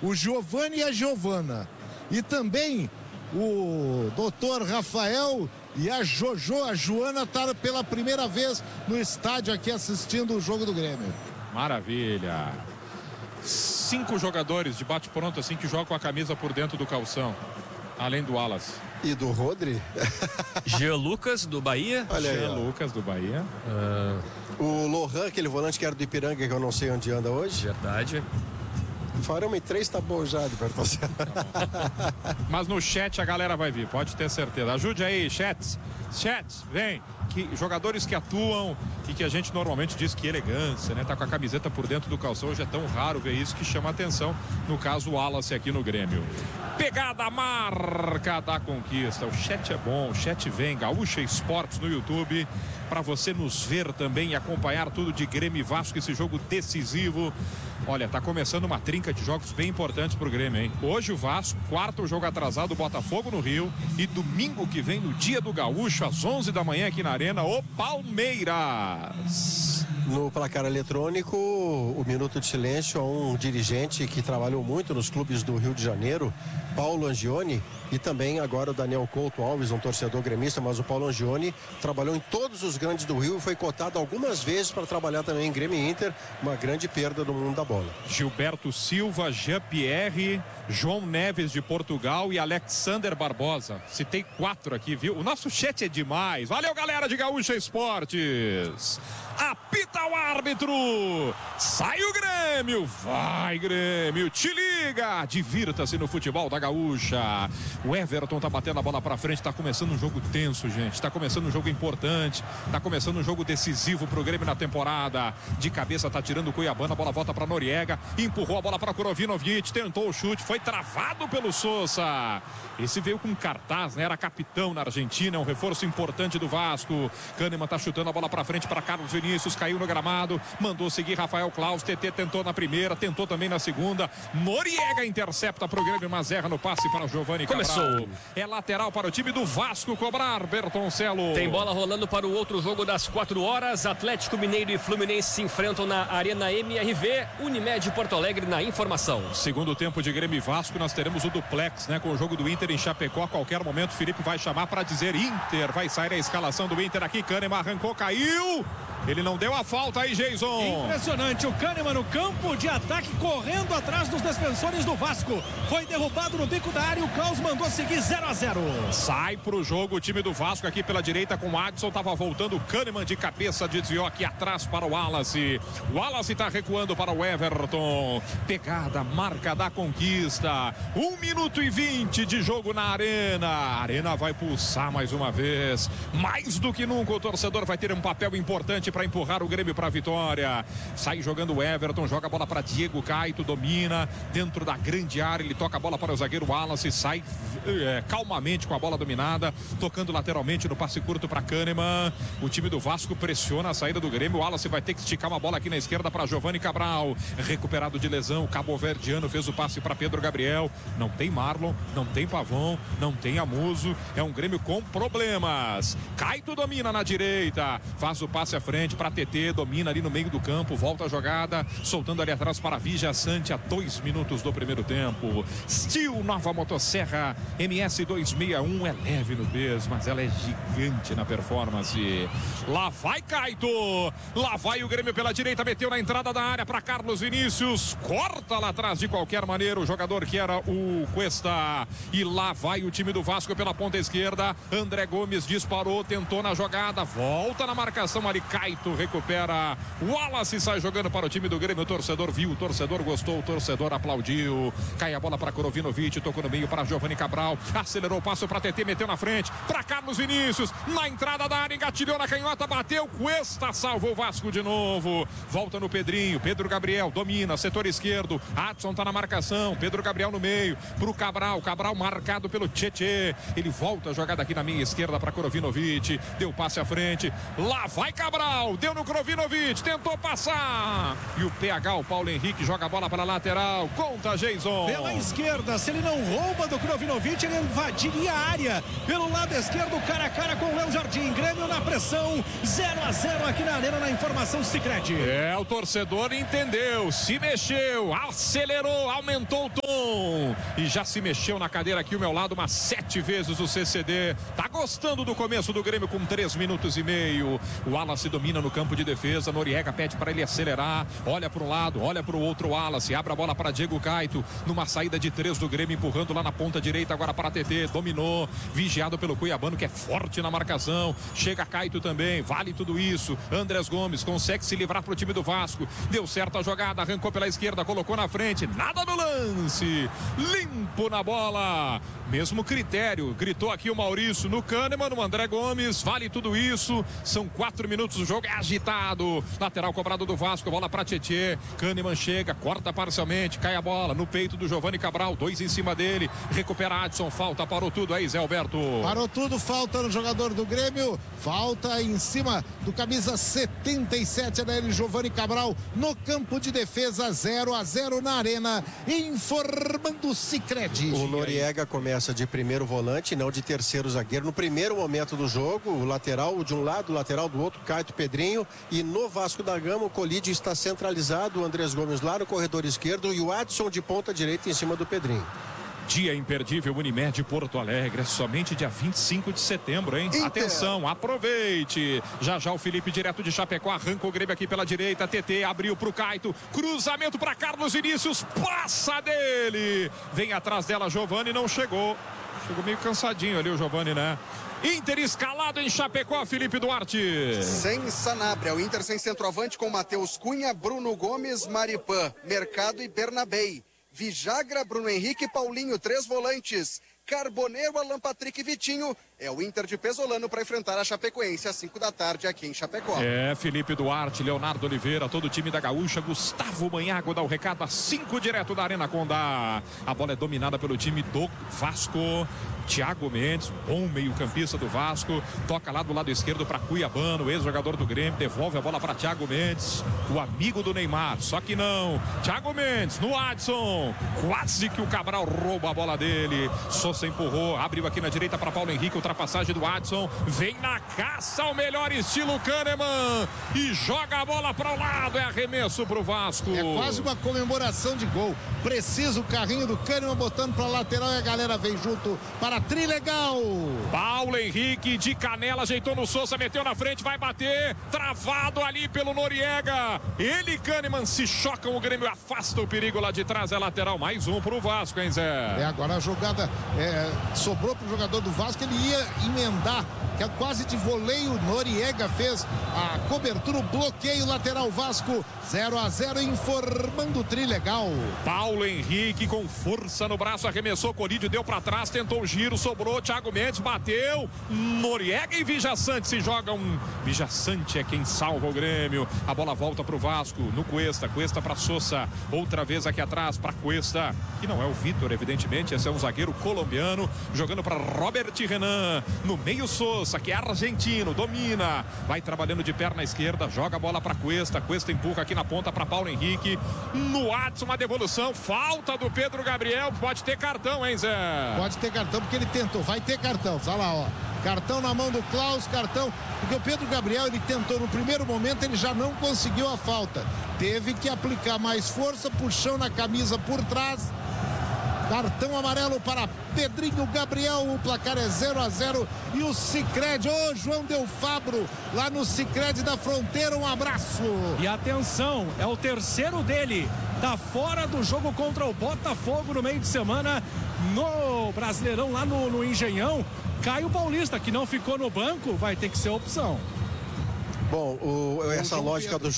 o Giovanni e a Giovana. E também o doutor Rafael e a Jojo, a Joana, está pela primeira vez no estádio aqui assistindo o jogo do Grêmio. Maravilha. 5 jogadores de bate-pronto assim que jogam a camisa por dentro do calção, além do Wallace. E do Rodri? Jean Lucas, do Bahia. Olha aí, Jean Lucas, do Bahia. O Lohan, aquele volante que era do Ipiranga, que eu não sei onde anda hoje. Verdade. Farão em 3, tá bom já, de Mas no chat a galera vai vir, pode ter certeza. Ajude aí, chats, vem. Que jogadores que atuam e que a gente normalmente diz que elegância, né? Tá com a camiseta por dentro do calção, hoje é tão raro ver isso que chama atenção. No caso, o Wallace aqui no Grêmio. Pegada marca da conquista. O chat é bom, o chat vem. Gaúcha Esportes no YouTube, para você nos ver também e acompanhar tudo de Grêmio e Vasco, esse jogo decisivo. Olha, tá começando uma trinca de jogos bem importantes pro Grêmio, hein? Hoje o Vasco, quarto jogo atrasado, Botafogo no Rio, e domingo que vem, no dia do Gaúcho, às 11 da manhã aqui na Arena, o Palmeiras. No placar eletrônico, o minuto de silêncio a um dirigente que trabalhou muito nos clubes do Rio de Janeiro, Paulo Angione, e também agora o Daniel Couto Alves, um torcedor gremista, mas o Paulo Angione trabalhou em todos os grandes do Rio e foi cotado algumas vezes para trabalhar também em Grêmio e Inter, uma grande perda no mundo da bola. Gilberto Silva, Jean-Pierre, João Neves de Portugal e Alexander Barbosa. Citei 4 aqui, viu? O nosso chat é demais. Valeu, galera de Gaúcha Esportes. Apita o árbitro. Sai o Grêmio. Vai, Grêmio. Te liga. Divirta-se no futebol da Gaúcha. O Everton tá batendo a bola pra frente. Tá começando um jogo tenso, gente. Tá começando um jogo importante. Tá começando um jogo decisivo pro Grêmio na temporada. De cabeça tá tirando o Cuiabano. A bola volta pra Noriega. Empurrou a bola pra Kurovinovic. Tentou o chute. Foi travado pelo Sousa. Esse veio com cartaz, né? Era capitão na Argentina. É um reforço importante do Vasco. Kahneman tá chutando a bola pra frente para Carlos Vinícius. Caiu no gramado. Mandou seguir Rafael Claus. TT tentou na primeira. Tentou também na segunda. Noriega intercepta pro Grêmio, mas erra no passe para Giovanni Cabral. Começou. É lateral para o time do Vasco cobrar, Bertoncello. Tem bola rolando para o outro jogo das 4 horas. Atlético Mineiro e Fluminense se enfrentam na Arena MRV. Unimed Porto Alegre na informação. Segundo tempo de Grêmio e Vasco, nós teremos o duplex, né? Com o jogo do Inter em Chapecó. A qualquer momento, Felipe vai chamar para dizer Inter. Vai sair a escalação do Inter aqui. Kahneman arrancou, caiu. Ele não deu a falta aí, Jason. Impressionante, o Kahneman no campo de ataque, correndo atrás dos defensores do Vasco. Foi derrubado no bico da área e o Klaus mandou seguir 0-0. Sai pro jogo o time do Vasco aqui pela direita com o Adson. Tava voltando o Kahneman de cabeça, desviou aqui atrás para o Wallace. O Wallace tá recuando para o Everton. Pegada, marca da conquista. 1 minuto e 20 de jogo na Arena. A Arena vai pulsar mais uma vez. Mais do que nunca o torcedor vai ter um papel importante para empurrar o Grêmio para a vitória. Sai jogando o Everton, joga a bola para Diego Caito, domina dentro da grande área, ele toca a bola para o zagueiro Wallace, sai calmamente com a bola dominada, tocando lateralmente no passe curto para Kahneman. O time do Vasco pressiona a saída do Grêmio. O Wallace vai ter que esticar uma bola aqui na esquerda para Giovanni Cabral, recuperado de lesão. O cabo-verdiano fez o passe para Pedro Gabriel. Não tem Marlon, não tem Pavão, não tem Amuso. É um Grêmio com problemas. Caito domina na direita, faz o passe à frente para TT, domina ali no meio do campo, volta a jogada, soltando ali atrás para Vigia Sante a 2 minutos do primeiro tempo. Steel, nova motosserra MS 261, é leve no peso, mas ela é gigante na performance. Lá vai Caito, lá vai o Grêmio pela direita, meteu na entrada da área para Carlos Vinícius, corta lá atrás de qualquer maneira o jogador que era o Cuesta, e lá vai o time do Vasco pela ponta esquerda. André Gomes disparou, tentou na jogada, volta na marcação ali, Caito recupera, Wallace sai jogando para o time do Grêmio. O torcedor viu, o torcedor gostou, o torcedor aplaudiu. Cai a bola para Kurovinovic, tocou no meio para Giovanni Cabral, acelerou o passo para TT, meteu na frente para Carlos Vinícius, na entrada da área, engatilhou na canhota, bateu, Cuesta salvou o Vasco de novo. Volta no Pedrinho, Pedro Gabriel domina, setor esquerdo, Adson tá na marcação, Pedro Gabriel no meio pro Cabral, Cabral marcado pelo Tietê, ele volta a jogada aqui na minha esquerda para Kurovinovic, deu passe à frente, lá vai Cabral, deu no Kurovinovic, tentou passar, e o PH, o Paulo Henrique, joga a bola para a lateral, conta Jason. Pela esquerda, se ele não rouba do Kurovinovic, ele invadiria a área. Pelo lado esquerdo, cara a cara com o Léo Jardim. Grêmio na pressão, 0-0 aqui na Arena, na informação Sicredi. É, o torcedor entendeu, se mexeu, acelerou, aumentou o tom. Adson. E já se mexeu na cadeira aqui ao meu lado umas 7 vezes o CCD. Tá gostando do começo do Grêmio com 3 minutos e meio. O Wallace domina no campo de defesa. Noriega pede para ele acelerar. Olha para um lado, olha para o outro. Wallace abre a bola para Diego Caito. Numa saída de 3 do Grêmio, empurrando lá na ponta direita. Agora para TT. Dominou. Vigiado pelo Cuiabano, que é forte na marcação. Chega Caito também. Vale tudo isso. Andrés Gomes consegue se livrar para o time do Vasco. Deu certo a jogada. Arrancou pela esquerda. Colocou na frente. Nada no lance. Limpo na bola. Mesmo critério. Gritou aqui o Maurício no Kahneman, no André Gomes. Vale tudo isso. São 4 minutos. O jogo é agitado. Lateral cobrado do Vasco. Bola para Tietê. Kahneman chega. Corta parcialmente. Cai a bola no peito do Giovani Cabral. 2 em cima dele. Recupera Adson. Falta. Parou tudo aí, Zé Alberto. Parou tudo. Falta no jogador do Grêmio. Falta em cima do camisa 77 dele, Giovani Cabral, no campo de defesa. 0-0 na Arena. Informando o Sicredi. O Noriega começa de primeiro volante, não de terceiro zagueiro. No primeiro momento do jogo, o lateral de um lado, o lateral do outro, Caito, Pedrinho. E no Vasco da Gama, o Colídio está centralizado. O Andrés Gomes lá no corredor esquerdo e o Adson de ponta direita em cima do Pedrinho. Dia imperdível Unimed Porto Alegre, é somente dia 25 de setembro, hein? Inter. Atenção, aproveite. Já o Felipe direto de Chapecó, arranca o Grêmio aqui pela direita. TT abriu pro Caito, cruzamento para Carlos Vinícius, passa dele. Vem atrás dela, Giovani, não chegou. Chegou meio cansadinho ali o Giovani, né? Inter escalado em Chapecó, Felipe Duarte. Sem Sanabria, o Inter sem centroavante com Matheus Cunha, Bruno Gomes, Maripan, Mercado e Bernabei. Vijagra, Bruno Henrique e Paulinho, 3 volantes. Carboneiro, Alan Patrick e Vitinho. É o Inter de Pesolano para enfrentar a Chapecoense às 5 da tarde aqui em Chapecó. É, Felipe Duarte, Leonardo Oliveira, todo o time da Gaúcha. Gustavo Manhago dá o recado às 5 direto da Arena Condá. A bola é dominada pelo time do Vasco. Thiago Mendes, bom meio-campista do Vasco. Toca lá do lado esquerdo para Cuiabano, ex-jogador do Grêmio. Devolve a bola para Thiago Mendes, o amigo do Neymar. Só que não. Thiago Mendes no Adson. Quase que o Cabral rouba a bola dele. Sousa empurrou, abriu aqui na direita para Paulo Henrique. Ultrapassagem do Adson. Vem na caça ao melhor estilo Kahneman. E joga a bola para o lado. É arremesso para o Vasco. É quase uma comemoração de gol. Precisa o carrinho do Kahneman botando para a lateral e a galera vem junto para Trilegal. Paulo Henrique de canela, ajeitou no Sousa, meteu na frente, vai bater, travado ali pelo Noriega. Ele e Kahneman se chocam, o Grêmio afasta o perigo lá de trás, é lateral, mais um pro Vasco, hein, Zé? Agora a jogada sobrou pro jogador do Vasco, ele ia emendar, que é quase de voleio. Noriega fez a cobertura, o bloqueio lateral Vasco. 0-0, informando o Trilegal. Paulo Henrique com força no braço, arremessou, Colídio deu para trás, tentou o giro, sobrou, Thiago Mendes bateu, Noriega e Vijaçante se jogam. Vijaçante é quem salva o Grêmio. A bola volta pro Vasco, no Cuesta para Sousa, outra vez aqui atrás para Cuesta, que não é o Vitor, evidentemente, esse é um zagueiro colombiano, jogando para Robert Renan, no meio Sousa, que é argentino, domina, vai trabalhando de perna esquerda, joga a bola para Cuesta empurra aqui na ponta para Paulo Henrique, no Adson, uma devolução, falta do Pedro Gabriel, pode ter cartão, hein, Zé? Pode ter cartão porque ele tentou, vai ter cartão, olha lá, ó. Cartão na mão do Klaus, cartão, porque o Pedro Gabriel, ele tentou no primeiro momento, ele já não conseguiu a falta, teve que aplicar mais força, puxão na camisa por trás. Cartão amarelo para Pedrinho Gabriel, o placar é 0-0 e o Sicredi, João Del Fabro, lá no Sicredi da Fronteira, um abraço. E atenção, é o terceiro dele, tá fora do jogo contra o Botafogo no meio de semana, no Brasileirão lá no Engenhão. Caio Paulista, que não ficou no banco, vai ter que ser a opção. Bom, essa lógica do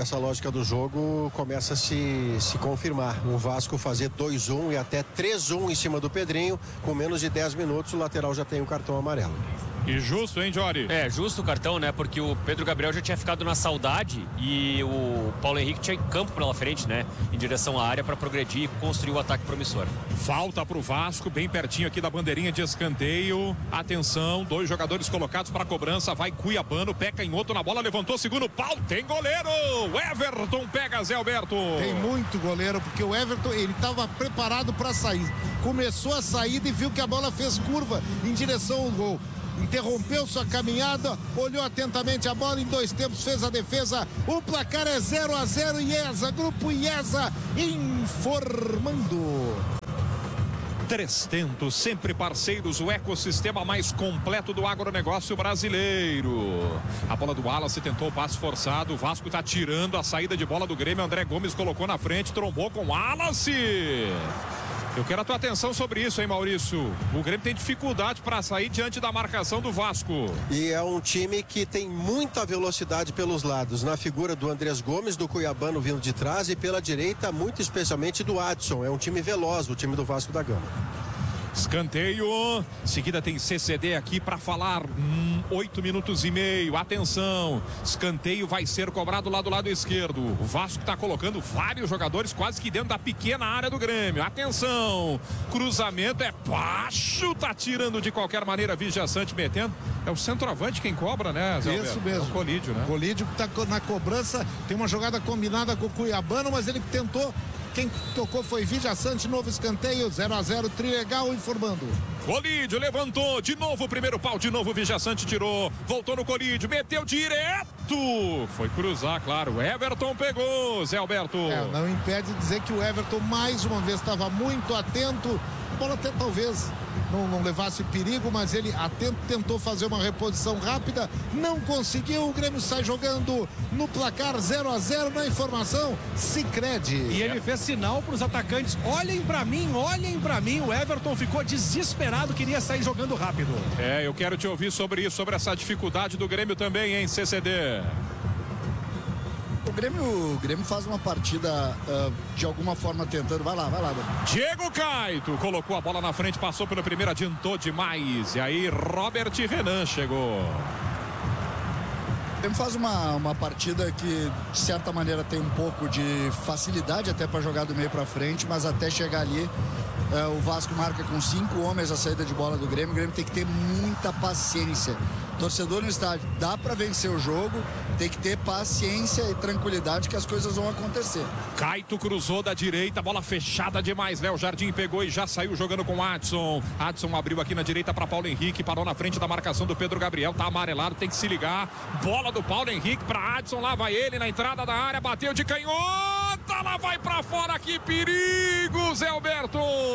jogo começa a se confirmar. O Vasco fazer 2-1 e até 3-1 em cima do Pedrinho, com menos de 10 minutos, o lateral já tem o cartão amarelo. E justo, hein, Jory? É, justo o cartão, né? Porque o Pedro Gabriel já tinha ficado na saudade e o Paulo Henrique tinha campo pela frente, né? Em direção à área para progredir e construir o ataque promissor. Falta pro Vasco, bem pertinho aqui da bandeirinha de escanteio. Atenção, 2 jogadores colocados para cobrança. Vai Cuiabano, peca em outro na bola, levantou segundo pau. Tem goleiro! O Everton pega, Zé Alberto. Tem muito goleiro, porque o Everton, ele estava preparado para sair. Começou a saída e viu que a bola fez curva em direção ao gol. Interrompeu sua caminhada, olhou atentamente a bola, em 2 tempos fez a defesa. O placar é 0-0, IESA, Grupo IESA, informando. Dresdento, sempre parceiros, o ecossistema mais completo do agronegócio brasileiro. A bola do Wallace tentou o passe forçado, o Vasco está tirando a saída de bola do Grêmio, André Gomes colocou na frente, trombou com o Wallace. Eu quero a tua atenção sobre isso, hein, Maurício? O Grêmio tem dificuldade para sair diante da marcação do Vasco. E é um time que tem muita velocidade pelos lados, na figura do Andrés Gomes, do Cuiabano vindo de trás, e pela direita, muito especialmente do Adson. É um time veloz, o time do Vasco da Gama. Escanteio, em seguida tem CCD aqui para falar, 8 minutos e meio, atenção, escanteio vai ser cobrado lá do lado esquerdo, o Vasco está colocando vários jogadores quase que dentro da pequena área do Grêmio, atenção, cruzamento é baixo, tá tirando de qualquer maneira, Vigia Sante metendo, é o centroavante quem cobra, né, Zé Isso Alberto? mesmo. É o Colídio, né? Colídio que tá na cobrança, tem uma jogada combinada com o Cuiabano, mas ele tentou. Quem tocou foi Vigia Sante, novo escanteio, 0-0, Trilegal informando. Colídio levantou, de novo o primeiro pau, de novo o Vigia Sante tirou, voltou no Colídio, meteu direto, foi cruzar, claro, Everton pegou, Zé Alberto. Não impede dizer que o Everton mais uma vez estava muito atento, a bola até talvez não levasse perigo, mas ele atento, tentou fazer uma reposição rápida, não conseguiu, o Grêmio sai jogando no placar 0-0 na informação, Sicredi. E ele fez sinal para os atacantes, olhem para mim, o Everton ficou desesperado, queria sair jogando rápido. Eu quero te ouvir sobre isso, sobre essa dificuldade do Grêmio também, hein, CCD. O Grêmio faz uma partida de alguma forma tentando. Vai lá. Diego Caito colocou a bola na frente, passou pelo primeiro, adiantou demais. E aí Robert Renan chegou. O Grêmio faz uma partida que de certa maneira tem um pouco de facilidade até para jogar do meio para frente, mas até chegar ali o Vasco marca com 5 homens a saída de bola do Grêmio. O Grêmio tem que ter muita paciência. Torcedor no estádio, dá para vencer o jogo, tem que ter paciência e tranquilidade que as coisas vão acontecer. Caito cruzou da direita, bola fechada demais, Léo Jardim pegou e já saiu jogando com Adson. Adson abriu aqui na direita para Paulo Henrique, parou na frente da marcação do Pedro Gabriel, tá amarelado, tem que se ligar. Bola do Paulo Henrique para Adson, lá vai ele na entrada da área, bateu de canhota, lá vai para fora, que perigo, Zé Alberto.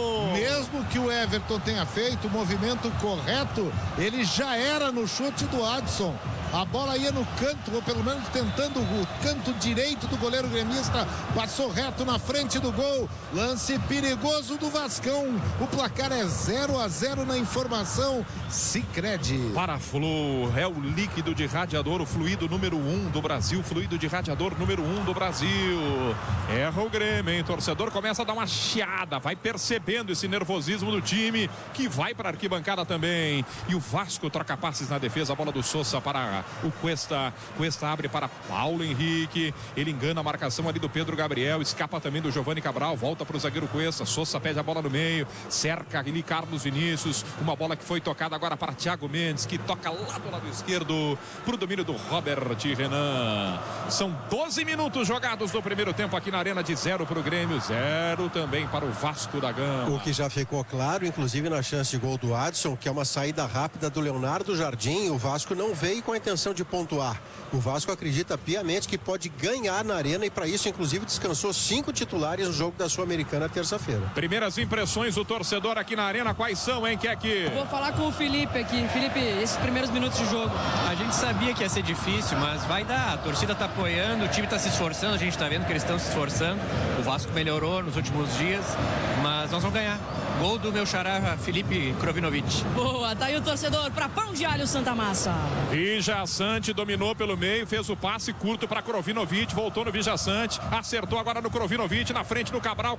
Mesmo que o Everton tenha feito o movimento correto, ele já era no chute do Adson. A bola ia no canto, ou pelo menos tentando o canto direito do goleiro gremista, passou reto na frente do gol. Lance perigoso do Vascão. O placar é 0-0 na informação, Sicredi. Paraflu é o líquido de radiador, o fluido número 1 do Brasil, fluido de radiador número 1 do Brasil. Erra o Grêmio, hein? Torcedor começa a dar uma chiada, vai percebendo esse nervosismo do time, que vai para a arquibancada também. E o Vasco troca passes na defesa, a bola do Sousa para o Cuesta abre para Paulo Henrique, ele engana a marcação ali do Pedro Gabriel, escapa também do Giovani Cabral, volta para o zagueiro Cuesta, Sousa pede a bola no meio, cerca ali Carlos Vinícius, uma bola que foi tocada agora para Thiago Mendes, que toca lá do lado esquerdo para o domínio do Robert Renan. São 12 minutos jogados no primeiro tempo aqui na Arena, de 0 para o Grêmio, 0 também para o Vasco da Gama. O que já ficou claro, inclusive na chance de gol do Adson, que é uma saída rápida do Leonardo Jardim, o Vasco não veio com a intenção de pontuar. O Vasco acredita piamente que pode ganhar na Arena, e para isso inclusive descansou 5 titulares no jogo da Sul-Americana terça-feira. Primeiras impressões do torcedor aqui na Arena, quais são, hein, Keke? Vou falar com o Felipe aqui. Felipe, esses primeiros minutos de jogo. A gente sabia que ia ser difícil, mas vai dar. A torcida tá apoiando, o time tá se esforçando, a gente tá vendo que eles estão se esforçando. O Vasco melhorou nos últimos dias, mas nós vamos ganhar. Gol do meu xará Felipe Krovinovic. Boa, tá aí o torcedor para Pão de Alho Santa Massa. Vigia Sante dominou pelo meio, fez o passe curto para Krovinovic, voltou no Vigia Sante, acertou agora no Krovinovic, na frente do Cabral,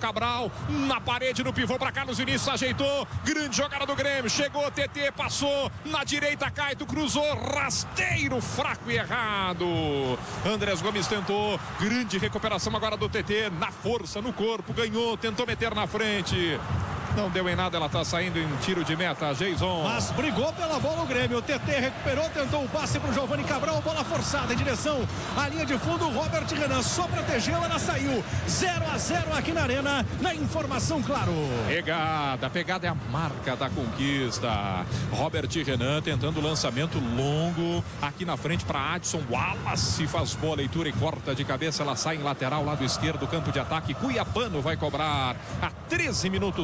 na parede, no pivô para Carlos Vinícius, ajeitou, grande jogada do Grêmio, chegou, TT, passou, na direita Caito, cruzou, rasteiro, fraco e errado. Andrés Gomes tentou, grande recuperação agora do TT, na força, no corpo, ganhou, tentou meter na frente. Não deu em nada, ela está saindo em tiro de meta, Jason. Mas brigou pela bola o Grêmio, o TT recuperou, tentou o passe para o Giovani Cabral, bola forçada em direção à linha de fundo, Robert Renan só protegeu, ela saiu, 0-0 aqui na Arena, na informação, claro. Pegada é a marca da conquista. Robert Renan tentando lançamento longo, aqui na frente para Adson, Wallace faz boa leitura e corta de cabeça, ela sai em lateral, lado esquerdo, campo de ataque, Cuiabano vai cobrar a 13 minutos do primeiro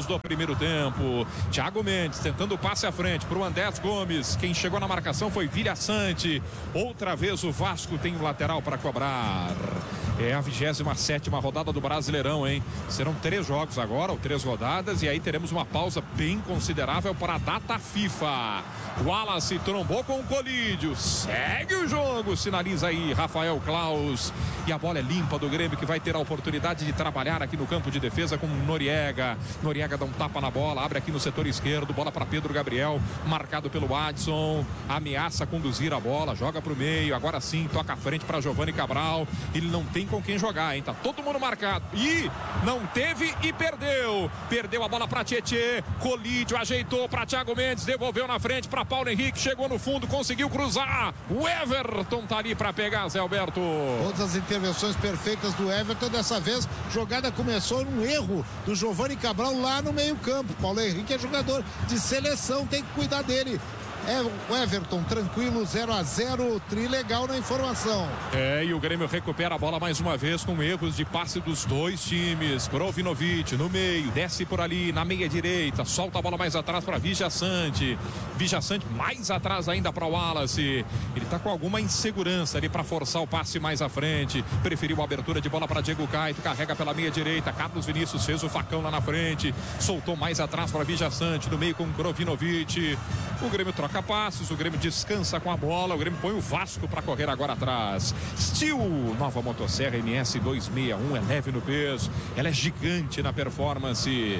primeiro tempo. Thiago Mendes tentando o passe à frente para o Andrés Gomes. Quem chegou na marcação foi Vilha Sante. Outra vez o Vasco tem o lateral para cobrar. É a 27ª rodada do Brasileirão, hein? Serão 3 jogos agora, ou 3 rodadas, e aí teremos uma pausa bem considerável para a data FIFA. O Wallace trombou com o Colídio. Segue o jogo, sinaliza aí Rafael Klaus. E a bola é limpa do Grêmio, que vai ter a oportunidade de trabalhar aqui no campo de defesa com Noriega. Noriega dá um tapa na bola, abre aqui no setor esquerdo, bola para Pedro Gabriel, marcado pelo Adson. Ameaça conduzir a bola, joga para o meio, agora sim, toca à frente para Giovani Cabral. Ele não tem com quem jogar, hein? Tá todo mundo marcado. E não teve e perdeu. Perdeu a bola para Tietê. Colídio ajeitou para Thiago Mendes, devolveu na frente para Paulo Henrique, chegou no fundo, conseguiu cruzar. O Everton tá ali para pegar, Zé Alberto. Todas as intervenções perfeitas do Everton. Dessa vez, jogada começou num erro do Giovani Cabral lá no meio-campo. Paulo Henrique é jogador de seleção, tem que cuidar dele. É o Everton tranquilo, 0-0, trilegal na informação. E o Grêmio recupera a bola mais uma vez com erros de passe dos dois times. Krovinovic no meio, desce por ali na meia direita, solta a bola mais atrás para Vilha Sante. Vilha Sante mais atrás ainda para o Wallace. Ele tá com alguma insegurança ali para forçar o passe mais à frente. Preferiu a abertura de bola para Diego Caetano, carrega pela meia direita. Carlos Vinícius fez o facão lá na frente, soltou mais atrás para Vilha Sante, no meio com Krovinovic. O Grêmio troca passos, o Grêmio descansa com a bola, o Grêmio põe o Vasco para correr agora atrás. Steel, nova motosserra MS 261, é leve no peso, ela é gigante na performance.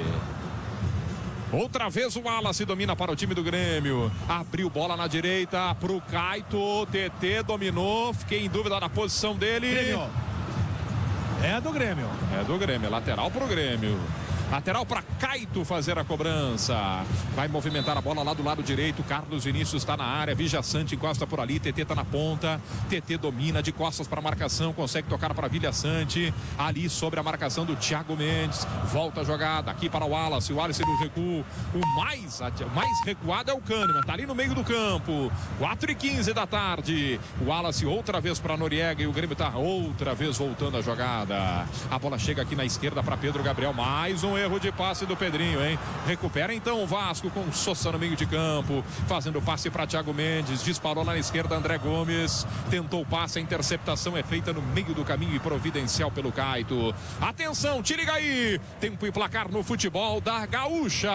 Outra vez o Wallace domina para o time do Grêmio. Abriu bola na direita para o Caito. TT dominou, fiquei em dúvida na posição dele. Grêmio. É do Grêmio. É do Grêmio, lateral para o Grêmio. Lateral para Caito fazer a cobrança. Vai movimentar a bola lá do lado direito. Carlos Vinícius está na área. Vilha Sante encosta por ali. TT está na ponta. TT domina de costas para a marcação. Consegue tocar para Vilha Sante. Ali sobre a marcação do Thiago Mendes. Volta a jogada aqui para o Wallace. O Wallace no recuo. O mais recuado é o Kahneman. Está ali no meio do campo. 4h15 da tarde. O Wallace outra vez para Noriega. E o Grêmio está outra vez voltando a jogada. A bola chega aqui na esquerda para Pedro Gabriel. Mais um erro de passe do Pedrinho, hein? Recupera então o Vasco com o Sousa no meio de campo, fazendo o passe para Thiago Mendes, disparou lá na esquerda André Gomes, tentou o passe, a interceptação é feita no meio do caminho e providencial pelo Caito. Atenção, te liga aí, tempo e placar no futebol da Gaúcha.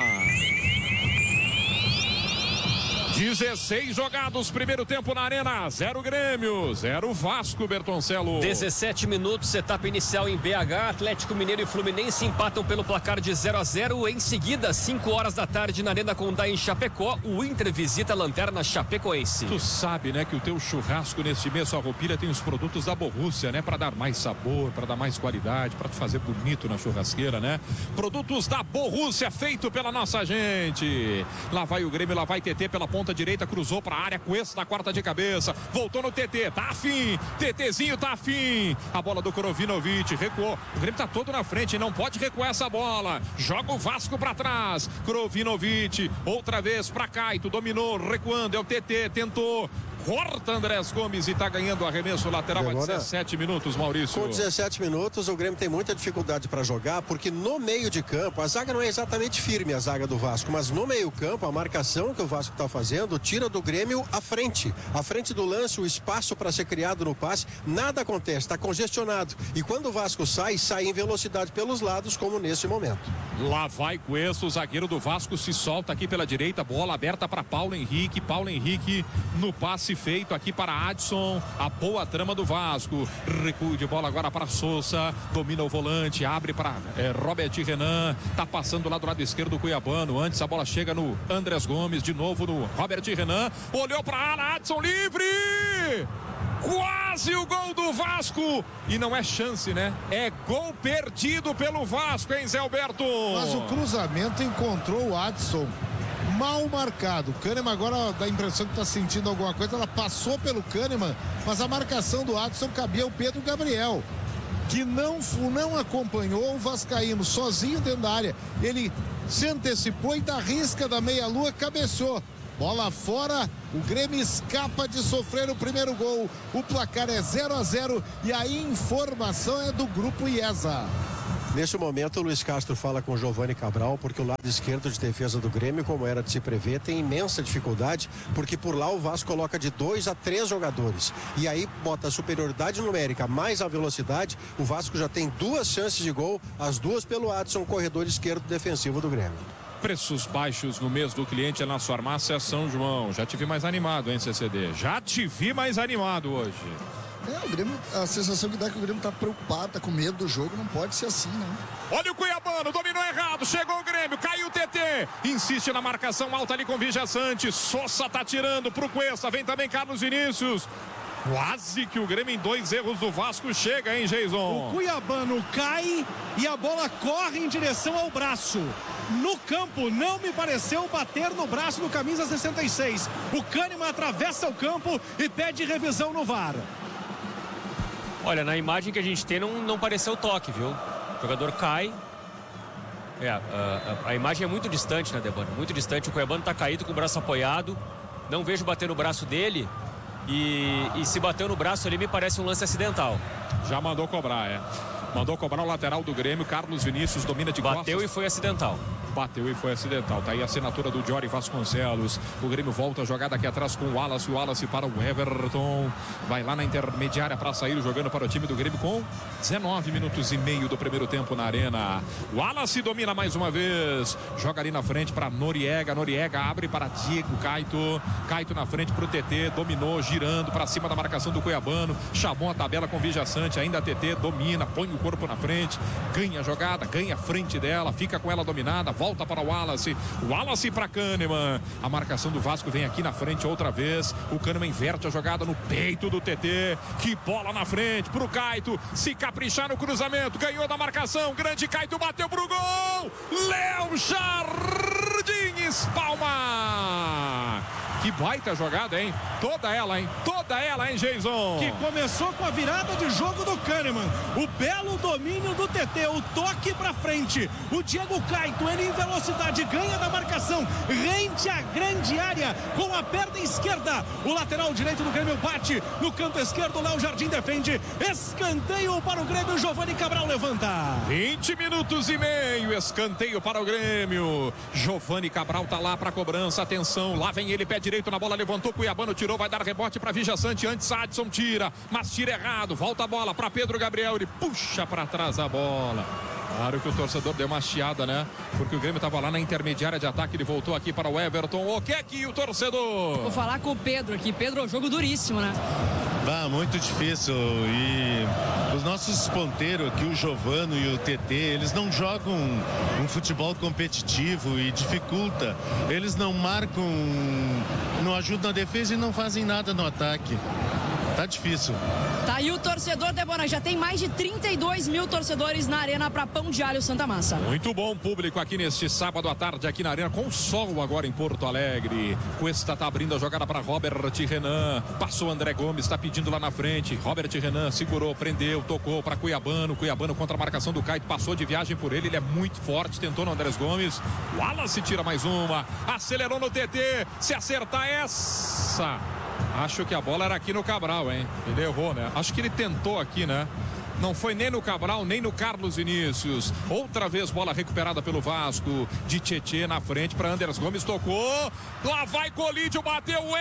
16 jogados, primeiro tempo na Arena, 0 Grêmio, 0 Vasco, Bertoncello. 17 minutos, etapa inicial em BH, Atlético Mineiro e Fluminense empatam pelo placar de 0-0. Em seguida, 5 horas da tarde na Arena Condá em Chapecó, o Inter visita a Lanterna Chapecoense. Tu sabe, né, que o teu churrasco neste mês, sua roupilha tem os produtos da Borrússia, né, para dar mais sabor, para dar mais qualidade, para te fazer bonito na churrasqueira, né? Produtos da Borrússia, feito pela nossa gente. Lá vai o Grêmio, lá vai TT pela ponta direita, cruzou para a área, Cuesta na quarta de cabeça, voltou no TT, tá afim, TTzinho tá afim, a bola do Krovinovic, recuou, o Grêmio tá todo na frente, não pode recuar essa bola, joga o Vasco para trás, Krovinovic, outra vez para Caito, dominou, recuando, é o TT, tentou, corta Andrés Gomes e tá ganhando o arremesso lateral a 17 minutos, Maurício. Com 17 minutos, o Grêmio tem muita dificuldade para jogar, porque no meio de campo, a zaga não é exatamente firme, a zaga do Vasco, mas no meio campo, a marcação que o Vasco está fazendo, tira do Grêmio à frente do lance, o espaço para ser criado no passe, nada acontece, está congestionado. E quando o Vasco sai em velocidade pelos lados, como nesse momento. Lá vai Cuesta, o zagueiro do Vasco se solta aqui pela direita, bola aberta para Paulo Henrique no passe feito aqui para Adson, a boa trama do Vasco, recuo de bola agora para Sousa, domina o volante, abre para Robert Renan, tá passando lá do lado esquerdo do Cuiabano, antes a bola chega no Andrés Gomes, de novo no Robert Renan, olhou para a área, Adson livre! Quase o gol do Vasco, e não é chance, né? É gol perdido pelo Vasco, hein, Zé Alberto? Mas o cruzamento encontrou o Adson mal marcado. O Kahneman agora dá a impressão que está sentindo alguma coisa. Ela passou pelo Kahneman, mas a marcação do Adson cabia ao Pedro Gabriel, que não acompanhou o vascaíno sozinho dentro da área. Ele se antecipou e da risca da meia-lua cabeceou. Bola fora, o Grêmio escapa de sofrer o primeiro gol. O placar é 0-0 e a informação é do Grupo IESA. Nesse momento, o Luiz Castro fala com o Giovani Cabral, porque o lado esquerdo de defesa do Grêmio, como era de se prever, tem imensa dificuldade, porque por lá o Vasco coloca de 2 a 3 jogadores. E aí bota a superioridade numérica mais a velocidade. O Vasco já tem 2 chances de gol, as 2 pelo Adson, corredor esquerdo defensivo do Grêmio. Preços baixos no mês do cliente é na sua farmácia São João. Já te vi mais animado, hein, CCD? Já te vi mais animado hoje. O Grêmio, a sensação que dá é que o Grêmio tá preocupado, tá com medo do jogo, não pode ser assim, né? Olha o Cuiabano, dominou errado, chegou o Grêmio, caiu o TT, insiste na marcação alta ali com Vija Sante, Sosa tá tirando pro Cuesta, vem também Carlos Vinícius. Quase que o Grêmio em 2 erros do Vasco chega, hein, Jason? O Cuiabano cai e a bola corre em direção ao braço. No campo, não me pareceu bater no braço do camisa 66. O Kahneman atravessa o campo e pede revisão no VAR. Olha, na imagem que a gente tem não pareceu toque, viu? O jogador cai. A imagem é muito distante, né, Debano? Muito distante. O Cuiabano tá caído com o braço apoiado. Não vejo bater no braço dele. E se bateu no braço ali, me parece um lance acidental. Já mandou cobrar, Mandou cobrar o lateral do Grêmio. Carlos Vinícius domina de costas. Bateu e foi acidental. Bateu e foi acidental. Tá aí a assinatura do Jory Vasconcelos. O Grêmio volta a jogada aqui atrás com o Wallace. O Wallace para o Everton. Vai lá na intermediária para sair, jogando para o time do Grêmio com 19 minutos e meio do primeiro tempo na arena. O Wallace domina mais uma vez. Joga ali na frente para Noriega. Noriega abre para Diego Caito. Caito na frente para o TT. Dominou, girando para cima da marcação do Cuiabano. Chamou a tabela com Vija Sante. Ainda TT domina, põe o corpo na frente. Ganha a jogada, ganha a frente dela. Fica com ela dominada. Volta para o Wallace. Wallace para Kahneman. A marcação do Vasco vem aqui na frente outra vez. O Kahneman inverte a jogada no peito do TT. Que bola na frente para o Caito. Se caprichar no cruzamento. Ganhou da marcação. Grande Caito bateu pro gol. Léo Jardim espalma. Que baita jogada, hein? Toda ela, hein, Jason? Que começou com a virada de jogo do Kahneman. O belo domínio do TT, o toque pra frente. O Diego Caito, ele em velocidade, ganha da marcação. Rente à grande área com a perna esquerda. O lateral direito do Grêmio bate. No canto esquerdo, Léo Jardim defende. Escanteio para o Grêmio, Giovani Cabral levanta. 20 minutos e meio, escanteio para o Grêmio. Giovani Cabral tá lá pra cobrança, atenção, lá vem ele, pé direito na bola, levantou, Cuiabano tirou, vai dar rebote para Vija Sante, antes Adson tira, mas tira errado, volta a bola para Pedro Gabriel, ele puxa para trás a bola. Claro que o torcedor deu uma chiada, né? Porque o Grêmio estava lá na intermediária de ataque, ele voltou aqui para o Everton. O que é que o torcedor? Vou falar com o Pedro aqui. Pedro, é um jogo duríssimo, né? Muito difícil. E os nossos ponteiros aqui, o Giovano e o TT, eles não jogam um futebol competitivo e dificulta. Eles não marcam, não ajudam na defesa e não fazem nada no ataque. Tá difícil. Tá aí o torcedor, Débora. Já tem mais de 32 mil torcedores na arena para Pão de Alho Santa Massa. Muito bom público aqui neste sábado à tarde aqui na arena, com sol agora em Porto Alegre. Cuesta tá abrindo a jogada para Robert Renan. Passou André Gomes, tá pedindo lá na frente. Robert Renan segurou, prendeu, tocou para Cuiabano. Cuiabano contra a marcação do Caito, passou de viagem por ele. Ele é muito forte, tentou no Andrés Gomes. Wallace tira mais uma. Acelerou no TT. Se acertar essa... Acho que a bola era aqui no Cabral, hein? Ele errou, né? Acho que ele tentou aqui, né? Não foi nem no Cabral, nem no Carlos Vinícius. Outra vez bola recuperada pelo Vasco. De Tietê na frente para Andrés Gomes. Tocou. Lá vai Colídio, bateu o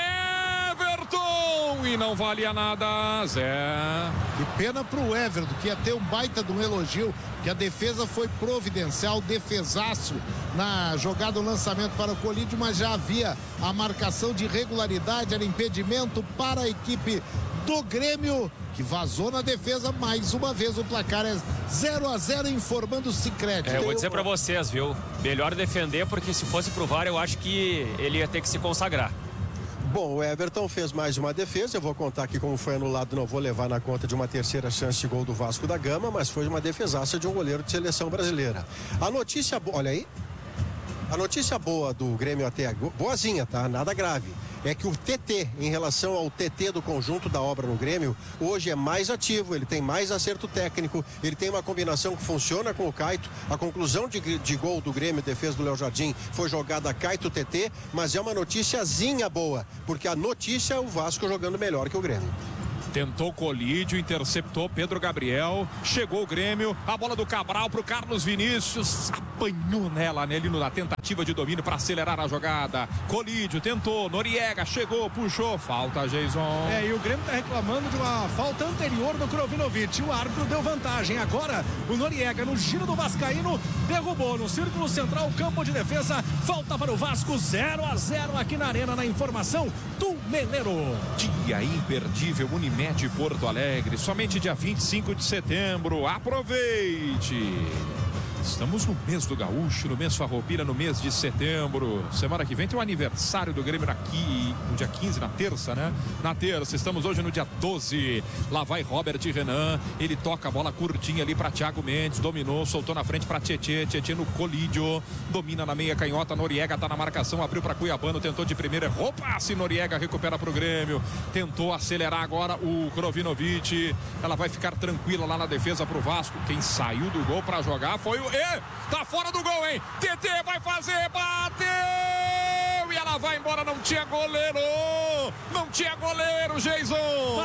Everton. E não valia nada, Zé. Que pena pro Everton, que ia ter um baita de um elogio. Que a defesa foi providencial, defesaço na jogada do lançamento para o Colídio, mas já havia a marcação de irregularidade, era impedimento para a equipe do Grêmio, que vazou na defesa. Mais uma vez o placar é 0-0, informando o Sicredi. Eu vou dizer para vocês, viu? Melhor defender, porque se fosse pro VAR, eu acho que ele ia ter que se consagrar. Bom, o Everton fez mais uma defesa, eu vou contar aqui como foi anulado, não vou levar na conta de uma terceira chance de gol do Vasco da Gama, mas foi uma defesaça de um goleiro de seleção brasileira. A notícia boa, olha aí, a notícia boa do Grêmio até agora, boazinha, tá? Nada grave. É que o TT, em relação ao TT do conjunto da obra no Grêmio, hoje é mais ativo, ele tem mais acerto técnico, ele tem uma combinação que funciona com o Caito. A conclusão de gol do Grêmio, defesa do Léo Jardim, foi jogada Caito-TT, mas é uma noticiazinha boa, porque a notícia é o Vasco jogando melhor que o Grêmio. Tentou Colídio, interceptou Pedro Gabriel, chegou o Grêmio, a bola do Cabral pro Carlos Vinícius, apanhou nele na tentativa de domínio para acelerar a jogada. Colídio tentou, Noriega chegou, puxou, falta, Jason. E o Grêmio está reclamando de uma falta anterior do Krovinovic, o árbitro deu vantagem. Agora o Noriega no giro do vascaíno derrubou no círculo central, campo de defesa, falta para o Vasco, 0-0 aqui na Arena, na informação do Meleiro. Dia imperdível, Unimed Porto Alegre, somente dia 25 de setembro. Aproveite! Estamos no mês do Gaúcho, no mês Farroupilha, no mês de setembro. Semana que vem tem o aniversário do Grêmio aqui, no dia 15, na terça, né? Na terça, estamos hoje no dia 12. Lá vai Robert Renan, ele toca a bola curtinha ali para Thiago Mendes, dominou, soltou na frente para Tietê no Colídio, domina na meia canhota, Noriega tá na marcação, abriu para Cuiabano, tentou de primeira, errou passe, Noriega recupera pro Grêmio, tentou acelerar agora o Krovinovic, ela vai ficar tranquila lá na defesa pro Vasco. Quem saiu do gol para jogar foi o... Tá fora do gol, hein? TT vai fazer, bateu! E ela vai embora, não tinha goleiro! Não tinha goleiro, Jason!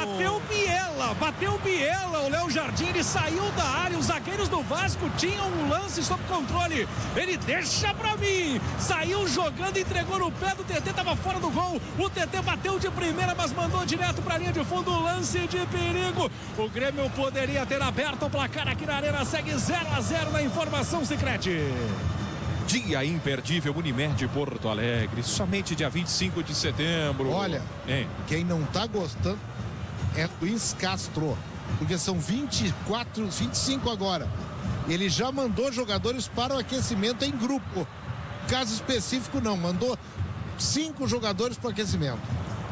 Bateu Biela, o Léo Jardim, ele saiu da área, os zagueiros do Vasco tinham um lance sob controle, ele deixa pra mim, saiu jogando, entregou no pé do TT, tava fora do gol, o TT bateu de primeira, mas mandou direto pra linha de fundo, lance de perigo, o Grêmio poderia ter aberto o placar aqui na Arena, segue 0-0 na informação Sicredi. Dia imperdível, Unimed Porto Alegre, somente dia 25 de setembro. Olha, quem não tá gostando é o Luiz Castro, porque são 25 agora. Ele já mandou jogadores para o aquecimento em grupo. Caso específico não, mandou 5 jogadores para o aquecimento.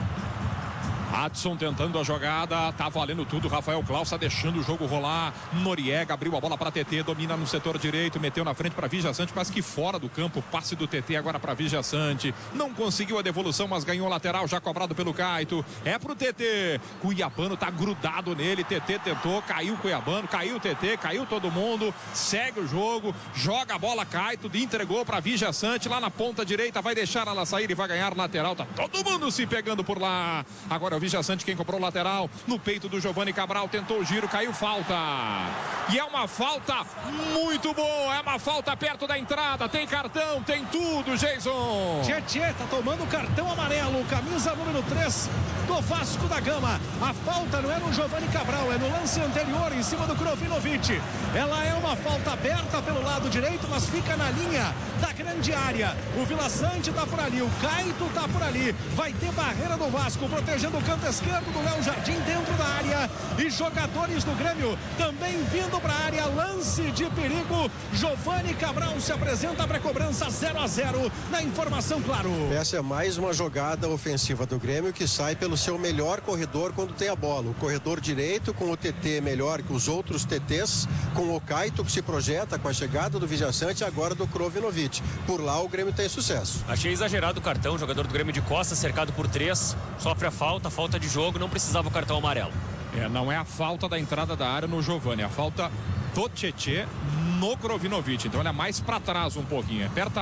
Adson tentando a jogada, tá valendo tudo, Rafael Klaus tá deixando o jogo rolar, Noriega abriu a bola para TT, domina no setor direito, meteu na frente para Vijaçante, quase que fora do campo, passe do TT agora para Vijaçante, não conseguiu a devolução, mas ganhou o lateral, já cobrado pelo Caito, é pro TT, Cuiabano tá grudado nele, TT tentou, caiu o Cuiabano, caiu o TT, caiu todo mundo, segue o jogo, joga a bola, Caito, entregou para Vijaçante, lá na ponta direita, vai deixar ela sair e vai ganhar lateral, tá todo mundo se pegando por lá, agora o Vijaçante quem cobrou o lateral, no peito do Giovani Cabral, tentou o giro, caiu falta. E é uma falta muito boa, é uma falta perto da entrada, tem cartão, tem tudo, Jason. Tietê tá tomando cartão amarelo, camisa número 3 do Vasco da Gama. A falta não é no Giovani Cabral, é no lance anterior, em cima do Krovinovic. Ela é uma falta aberta pelo lado direito, mas fica na linha da grande área. O Vila Sante tá por ali, o Caito tá por ali. Vai ter barreira do Vasco, protegendo o canto esquerdo do Léo Jardim dentro da área. E jogadores do Grêmio também vindo para a área. Lance de perigo. Giovani Cabral se apresenta para a cobrança 0-0 na informação, claro. Essa é mais uma jogada ofensiva do Grêmio que sai pelo seu melhor corredor quando tem a bola. O corredor direito com o TT melhor que os outros TTs, com o Caito que se projeta com a chegada do Vijaçante e agora do Krovinovic. Por lá o Grêmio tem sucesso. Achei exagerado o cartão, o jogador do Grêmio de costas cercado por 3, sofre a falta de jogo, não precisava o cartão amarelo. Não é a falta da entrada da área no Giovani, é a falta do Tietê no Krovinovic, então ele é mais para trás um pouquinho,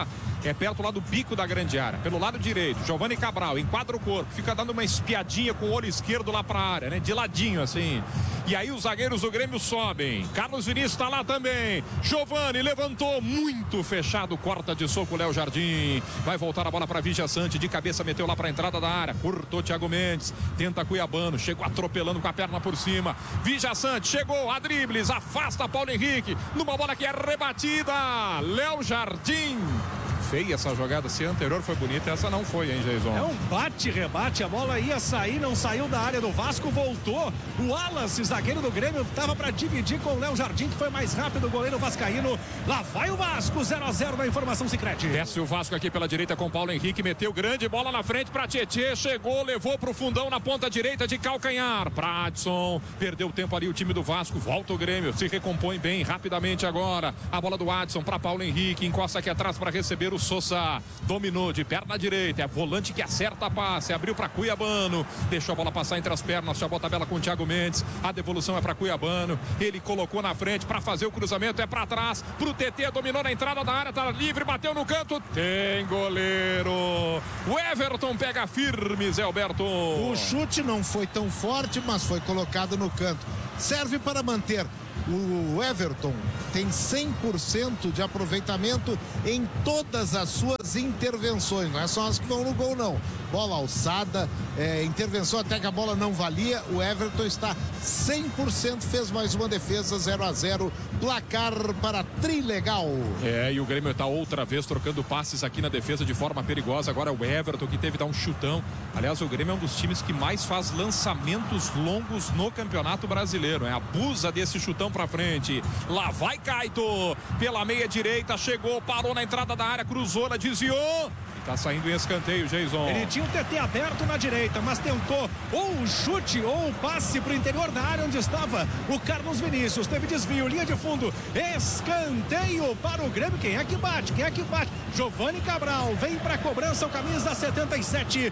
é perto lá do bico da grande área, pelo lado direito, Giovani Cabral enquadra o corpo, fica dando uma espiadinha com o olho esquerdo lá para a área, né, de ladinho assim, e aí os zagueiros do Grêmio sobem, Carlos Vinícius está lá também, Giovani levantou, muito fechado, corta de soco o Léo Jardim, vai voltar a bola para Vijaçante, de cabeça meteu lá para a entrada da área, cortou Thiago Mendes, tenta Cuiabano, chegou atropelando com a perna por cima, Vijaçante chegou a dribles, afasta Paulo Henrique, numa bola que é rebatida, Léo Jardim. Feia essa jogada, se a anterior foi bonita, essa não foi, hein, Jason? É um bate-rebate, a bola ia sair, não saiu da área do Vasco, voltou. O Wallace, zagueiro do Grêmio, estava para dividir com o Léo Jardim, que foi mais rápido, o goleiro vascaíno. Lá vai o Vasco, 0-0 na informação Sicredi. Desce o Vasco aqui pela direita com Paulo Henrique, meteu grande bola na frente para Tietê, chegou, levou pro fundão na ponta direita de calcanhar. Pra Adson, perdeu tempo ali o time do Vasco, volta o Grêmio, se recompõe bem rapidamente agora. A bola do Adson para Paulo Henrique, encosta aqui atrás para receber Diego Souza dominou de perna direita, é volante que acerta a passe, abriu para Cuiabano, deixou a bola passar entre as pernas, chamou a tabela com o Thiago Mendes, a devolução é para Cuiabano, ele colocou na frente para fazer o cruzamento, é para trás, pro TT, dominou na entrada da área, tá livre, bateu no canto, tem goleiro. O Everton pega firme, Zé Alberto. O chute não foi tão forte, mas foi colocado no canto. Serve para manter. O Everton tem 100% de aproveitamento em todas as suas intervenções, não é só as que vão no gol não. Bola alçada, intervenção até que a bola não valia, o Everton está 100%, fez mais uma defesa, 0-0, placar para Trilegal. E o Grêmio está outra vez trocando passes aqui na defesa de forma perigosa, agora é o Everton que teve que dar um chutão. Aliás, o Grêmio é um dos times que mais faz lançamentos longos no Campeonato Brasileiro, abusa desse chutão para frente. Lá vai Caito pela meia direita, chegou, parou na entrada da área, cruzou, desviou. Tá saindo em escanteio, Jason. Ele tinha o TT aberto na direita, mas tentou ou o chute ou o passe para o interior da área onde estava o Carlos Vinícius. Teve desvio, linha de fundo, escanteio para o Grêmio. Quem é que bate? Quem é que bate? Giovani Cabral vem para a cobrança, o camisa 77,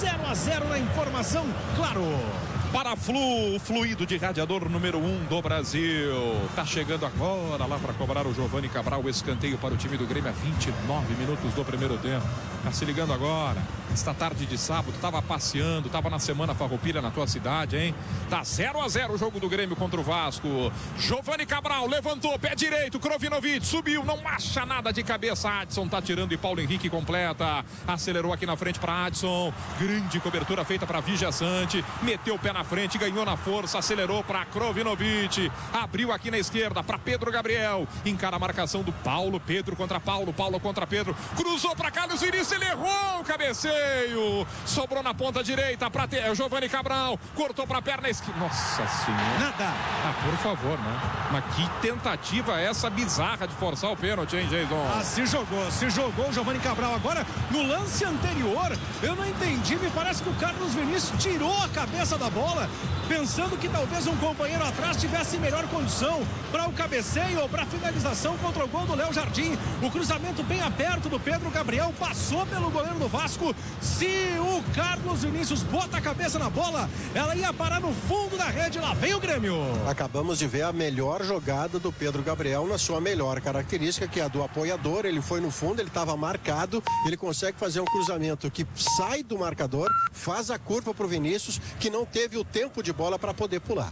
0-0 na informação, claro. Para fluido de radiador número 1 do Brasil. Tá chegando agora lá para cobrar o Giovani Cabral, o escanteio para o time do Grêmio a 29 minutos do primeiro tempo. Tá se ligando agora. Esta tarde de sábado, tava passeando, tava na Semana Farroupilha na tua cidade, hein? Tá 0-0 o jogo do Grêmio contra o Vasco. Giovani Cabral levantou, pé direito, Krovinovic subiu, não acha nada de cabeça. Adson tá tirando e Paulo Henrique completa. Acelerou aqui na frente para Adson. Grande cobertura feita para Vigia Sante. Meteu o pé na frente, ganhou na força, acelerou para Krovinovic. Abriu aqui na esquerda para Pedro Gabriel. Encara a marcação do Paulo. Pedro contra Paulo, Paulo contra Pedro. Cruzou para Carlos Vinícius, ele errou o cabeceio. Sobrou na ponta direita para Giovani Cabral. Cortou para a perna esquerda. Nossa Senhora. Nada. Por favor, né? Mas que tentativa é essa bizarra de forçar o pênalti, hein, Jason? Se jogou o Giovani Cabral. Agora, no lance anterior, eu não entendi. Me parece que o Carlos Vinícius tirou a cabeça da bola, pensando que talvez um companheiro atrás tivesse melhor condição para o cabeceio ou para a finalização contra o gol do Léo Jardim. O cruzamento bem aberto do Pedro Gabriel passou pelo goleiro do Vasco. Se o Carlos Vinícius bota a cabeça na bola, ela ia parar no fundo da rede. Lá vem o Grêmio. Acabamos de ver a melhor jogada do Pedro Gabriel na sua melhor característica, que é a do apoiador. Ele foi no fundo, ele estava marcado, ele consegue fazer um cruzamento que sai do marcador, faz a curva para o Vinícius, que não teve o tempo de bola para poder pular.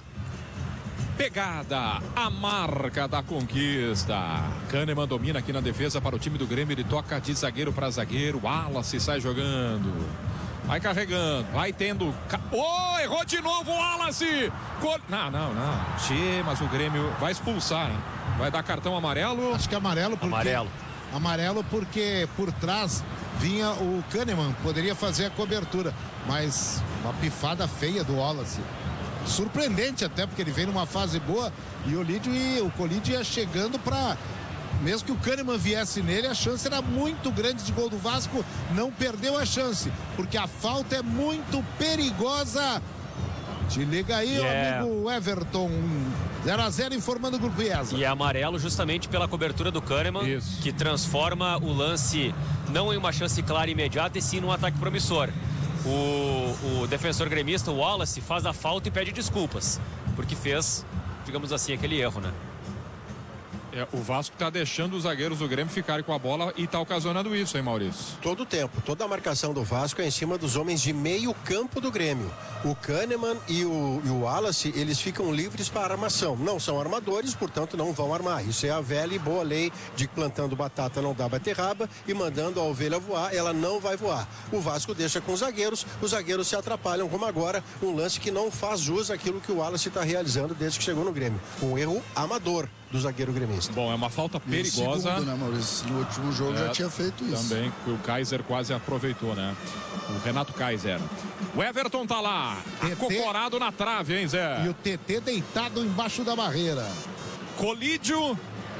Pegada, a marca da conquista. Kahneman domina aqui na defesa para o time do Grêmio. Ele toca de zagueiro para zagueiro. Wallace sai jogando. Vai carregando, vai tendo. Errou de novo o Wallace. Não. Mas o Grêmio vai expulsar, hein? Vai dar cartão amarelo. Acho que é amarelo porque... Amarelo porque por trás vinha o Kahneman. Poderia fazer a cobertura. Mas uma pifada feia do Wallace. Surpreendente até, porque ele vem numa fase boa e o Colídio ia chegando para... Mesmo que o Kahneman viesse nele, a chance era muito grande de gol do Vasco. Não perdeu a chance, porque a falta é muito perigosa. Te liga aí, amigo Everton. 0-0 informando o Grupo IESA. E é amarelo justamente pela cobertura do Kahneman, que transforma o lance não em uma chance clara e imediata, e sim num ataque promissor. O defensor gremista, o Wallace, faz a falta e pede desculpas, porque fez, digamos assim, aquele erro, né? O Vasco está deixando os zagueiros do Grêmio ficarem com a bola e está ocasionando isso, hein, Maurício? Todo o tempo, toda a marcação do Vasco é em cima dos homens de meio campo do Grêmio. O Kahneman e o Wallace, eles ficam livres para armação. Não são armadores, portanto não vão armar. Isso é a velha e boa lei de que plantando batata não dá beterraba e mandando a ovelha voar, ela não vai voar. O Vasco deixa com os zagueiros se atrapalham, como agora, um lance que não faz jus àquilo que o Wallace está realizando desde que chegou no Grêmio. Um erro amador do zagueiro gremista. Bom, é uma falta perigosa. Segundo, né, Maurício? No último jogo já tinha feito isso. Também, o Kaiser quase aproveitou, né? O Renato Kaiser. O Everton tá lá, acocorado na trave, hein, Zé? E o TT deitado embaixo da barreira. Colídio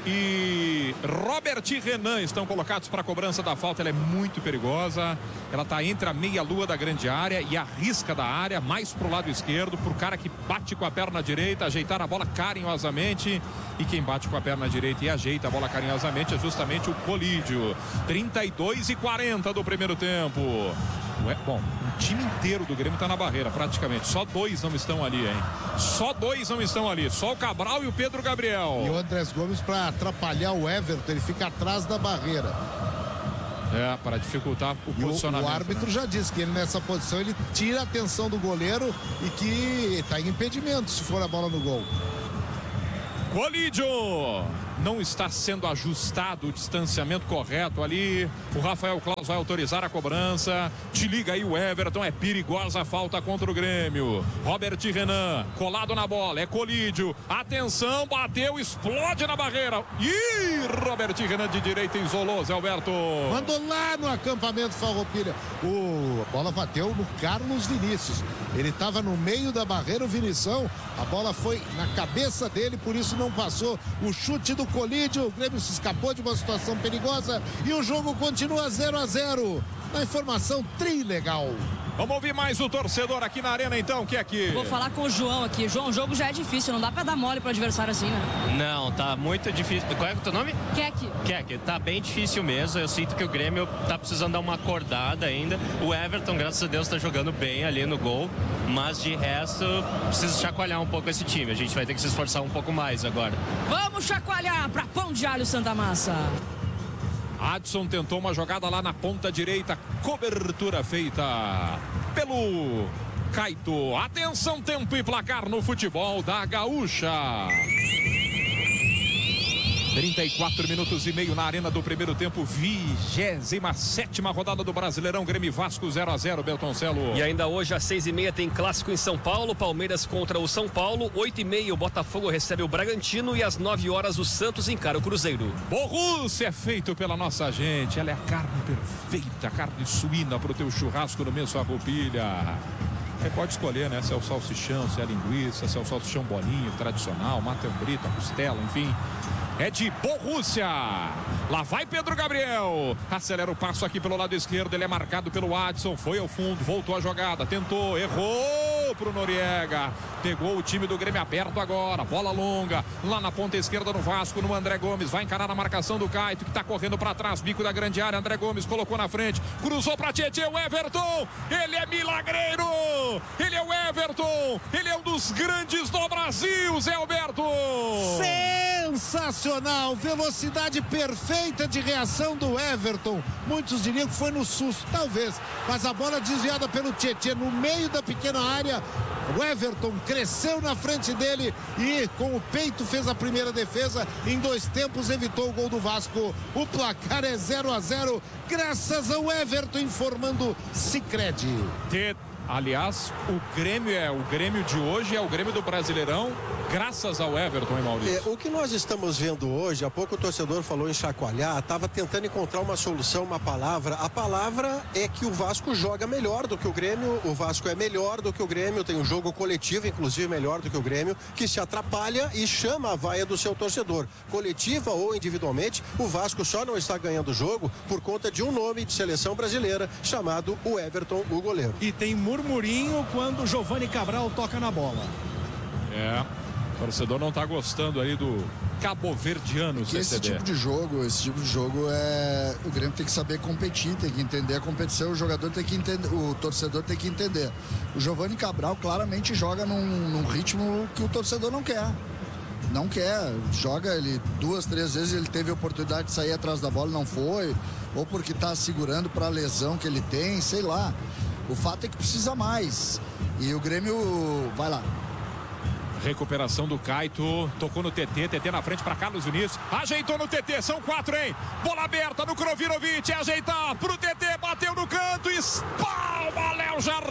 e Robert Renan estão colocados para a cobrança da falta. Ela é muito perigosa. Ela está entre a meia-lua da grande área e a risca da área, mais para o lado esquerdo, para o cara que bate com a perna direita, ajeitar a bola carinhosamente. E quem bate com a perna direita e ajeita a bola carinhosamente é justamente o Colídio. 32:40 do primeiro tempo. Bom, o time inteiro do Grêmio está na barreira, praticamente. Só 2 não estão ali, hein? Só 2 não estão ali. Só o Cabral e o Pedro Gabriel. E o Andrés Gomes, para atrapalhar o Everton, ele fica atrás da barreira. Para dificultar o posicionamento. O árbitro, né, já disse que ele nessa posição ele tira a atenção do goleiro e que está em impedimento se for a bola no gol. Colídio! Não está sendo ajustado o distanciamento correto ali. O Rafael Claus vai autorizar a cobrança. Te liga aí o Everton. É perigosa a falta contra o Grêmio. Robert Renan, colado na bola. É Colídio. Atenção, bateu, explode na barreira. Ih, Robert Renan de direita isolou, Zé Alberto. Mandou lá no acampamento Farroupilha. A bola bateu no Carlos Vinícius. Ele estava no meio da barreira, o Vinição. A bola foi na cabeça dele, por isso não passou. O chute do Colídio. O Grêmio se escapou de uma situação perigosa e o jogo continua 0-0. Na informação trilegal. Vamos ouvir mais o torcedor aqui na arena, então, que é aqui. Vou falar com o João aqui. João, o jogo já é difícil, não dá pra dar mole pro adversário assim, né? Não, tá muito difícil. Qual é o teu nome? Keck, tá bem difícil mesmo. Eu sinto que o Grêmio tá precisando dar uma acordada ainda. O Everton, graças a Deus, tá jogando bem ali no gol. Mas de resto, precisa chacoalhar um pouco esse time. A gente vai ter que se esforçar um pouco mais agora. Vamos chacoalhar pra Pão de Alho Santa Massa. Adson tentou uma jogada lá na ponta direita. Cobertura feita pelo Caito. Atenção, tempo e placar no futebol da Gaúcha. 34 minutos e meio na arena do primeiro tempo. 27ª rodada do Brasileirão. Grêmio Vasco 0-0, Beltoncelo. E ainda hoje às 6h30 tem clássico em São Paulo. Palmeiras contra o São Paulo. 8h30 o Botafogo recebe o Bragantino. E às 9 horas o Santos encara o Cruzeiro. Borussia é feito pela nossa gente. Ela é a carne perfeita, carne suína para o teu churrasco no mês Farroupilha. Você pode escolher, né? Se é o salsichão, se é a linguiça, se é o salsichão bolinho tradicional, matambrita, costela, enfim. É de Borussia. Lá vai Pedro Gabriel. Acelera o passo aqui pelo lado esquerdo. Ele é marcado pelo Adson. Foi ao fundo, voltou a jogada. Tentou, errou pro Noriega. Pegou o time do Grêmio aberto agora. Bola longa. Lá na ponta esquerda no Vasco, no André Gomes. Vai encarar a marcação do Caito, que tá correndo para trás. Bico da grande área. André Gomes colocou na frente. Cruzou pra Tietê. O Everton. Ele é milagreiro. Ele é o Everton. Ele é um dos grandes do Brasil, Zé Alberto. Sensacional, velocidade perfeita de reação do Everton. Muitos diriam que foi no susto, talvez, mas a bola desviada pelo Tietê no meio da pequena área. O Everton cresceu na frente dele e com o peito fez a primeira defesa. Em 2 tempos evitou o gol do Vasco. O placar é 0-0 graças ao Everton, informando Sicredi. Aliás, o Grêmio de hoje é o Grêmio do Brasileirão, graças ao Everton, hein, Maurício? O que nós estamos vendo hoje, há pouco o torcedor falou em chacoalhar, estava tentando encontrar uma solução, uma palavra. A palavra é que o Vasco joga melhor do que o Grêmio, o Vasco é melhor do que o Grêmio, tem um jogo coletivo, inclusive melhor do que o Grêmio, que se atrapalha e chama a vaia do seu torcedor. Coletiva ou individualmente, o Vasco só não está ganhando o jogo por conta de um nome de seleção brasileira chamado o Everton, o goleiro. E tem murmurinho quando o Giovani Cabral toca na bola. O torcedor não está gostando aí do cabo-verdiano. Esse tipo de jogo o Grêmio tem que saber competir, tem que entender a competição, o jogador tem que entender, o torcedor tem que entender. O Giovani Cabral claramente joga num ritmo que o torcedor não quer. Não quer, joga ele 2, 3 vezes, ele teve a oportunidade de sair atrás da bola, não foi, ou porque está segurando para a lesão que ele tem, sei lá. O fato é que precisa mais. E o Grêmio vai lá. Recuperação do Caito. Tocou no TT. TT na frente para Carlos Vinícius. Ajeitou no TT. São 4, hein? Bola aberta no Krovirovic. Ajeitar pro TT. Bateu no canto. Espalma Léo Jardim.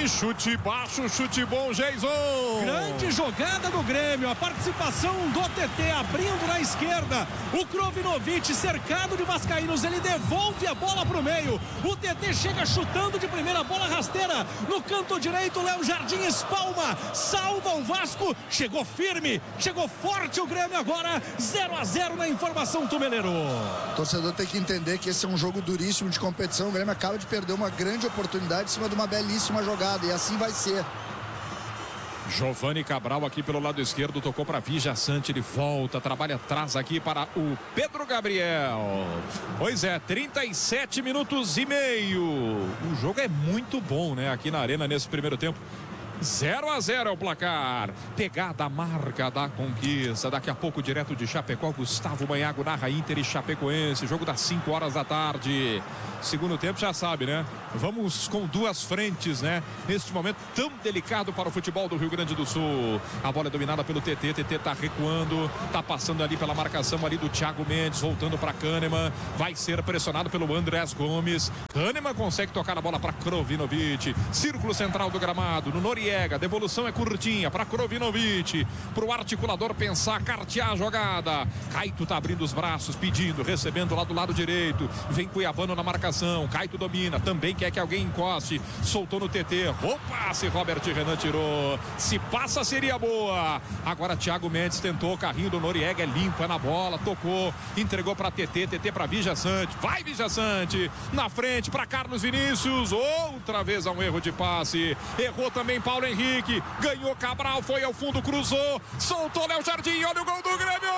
Vem chute baixo, chute bom, Jason. Grande jogada do Grêmio, a participação do TT abrindo na esquerda. O Krovinovic cercado de vascaínos, ele devolve a bola pro meio. O TT chega chutando de primeira, bola rasteira no canto direito. Léo Jardim espalma, salva o Vasco. Chegou firme, chegou forte o Grêmio agora. 0-0 na informação, Tumeleiro. O torcedor tem que entender que esse é um jogo duríssimo de competição. O Grêmio acaba de perder uma grande oportunidade em cima de uma belíssima jogada, e assim vai ser. Giovani Cabral aqui pelo lado esquerdo, tocou para Vijaçante, ele volta, trabalha atrás aqui para o Pedro Gabriel. Pois é, 37 minutos e meio. O jogo é muito bom, né, aqui na Arena nesse primeiro tempo. 0-0 é o placar. Pegada a marca da conquista. Daqui a pouco, direto de Chapecó, Gustavo Manhago narra Inter e Chapecoense. Jogo das 5 horas da tarde. Segundo tempo, já sabe, né? Vamos com duas frentes, né? Neste momento tão delicado para o futebol do Rio Grande do Sul. A bola é dominada pelo TT. TT tá recuando. Tá passando ali pela marcação ali do Thiago Mendes. Voltando para Kahneman. Vai ser pressionado pelo Andrés Gomes. Kahneman consegue tocar a bola para Krovinovic. Círculo central do gramado. No Noriega. Devolução é curtinha para Krovinovic. Para o articulador pensar, cartear a jogada. Caito tá abrindo os braços, pedindo, recebendo lá do lado direito. Vem Cuiabano na marcação. Caito domina. Também quer que alguém encoste. Soltou no TT. Opa, se Robert Renan tirou. Se passa, seria boa. Agora Thiago Mendes tentou. Carrinho do Noriega é limpa na bola. Tocou. Entregou para TT. TT para Vijaçante. Vai Vijaçante. Na frente para Carlos Vinícius. Outra vez há um erro de passe. Errou também Paulo Henrique. Ganhou Cabral. Foi ao fundo. Cruzou. Soltou Léo Jardim. Olha o gol do Grêmio.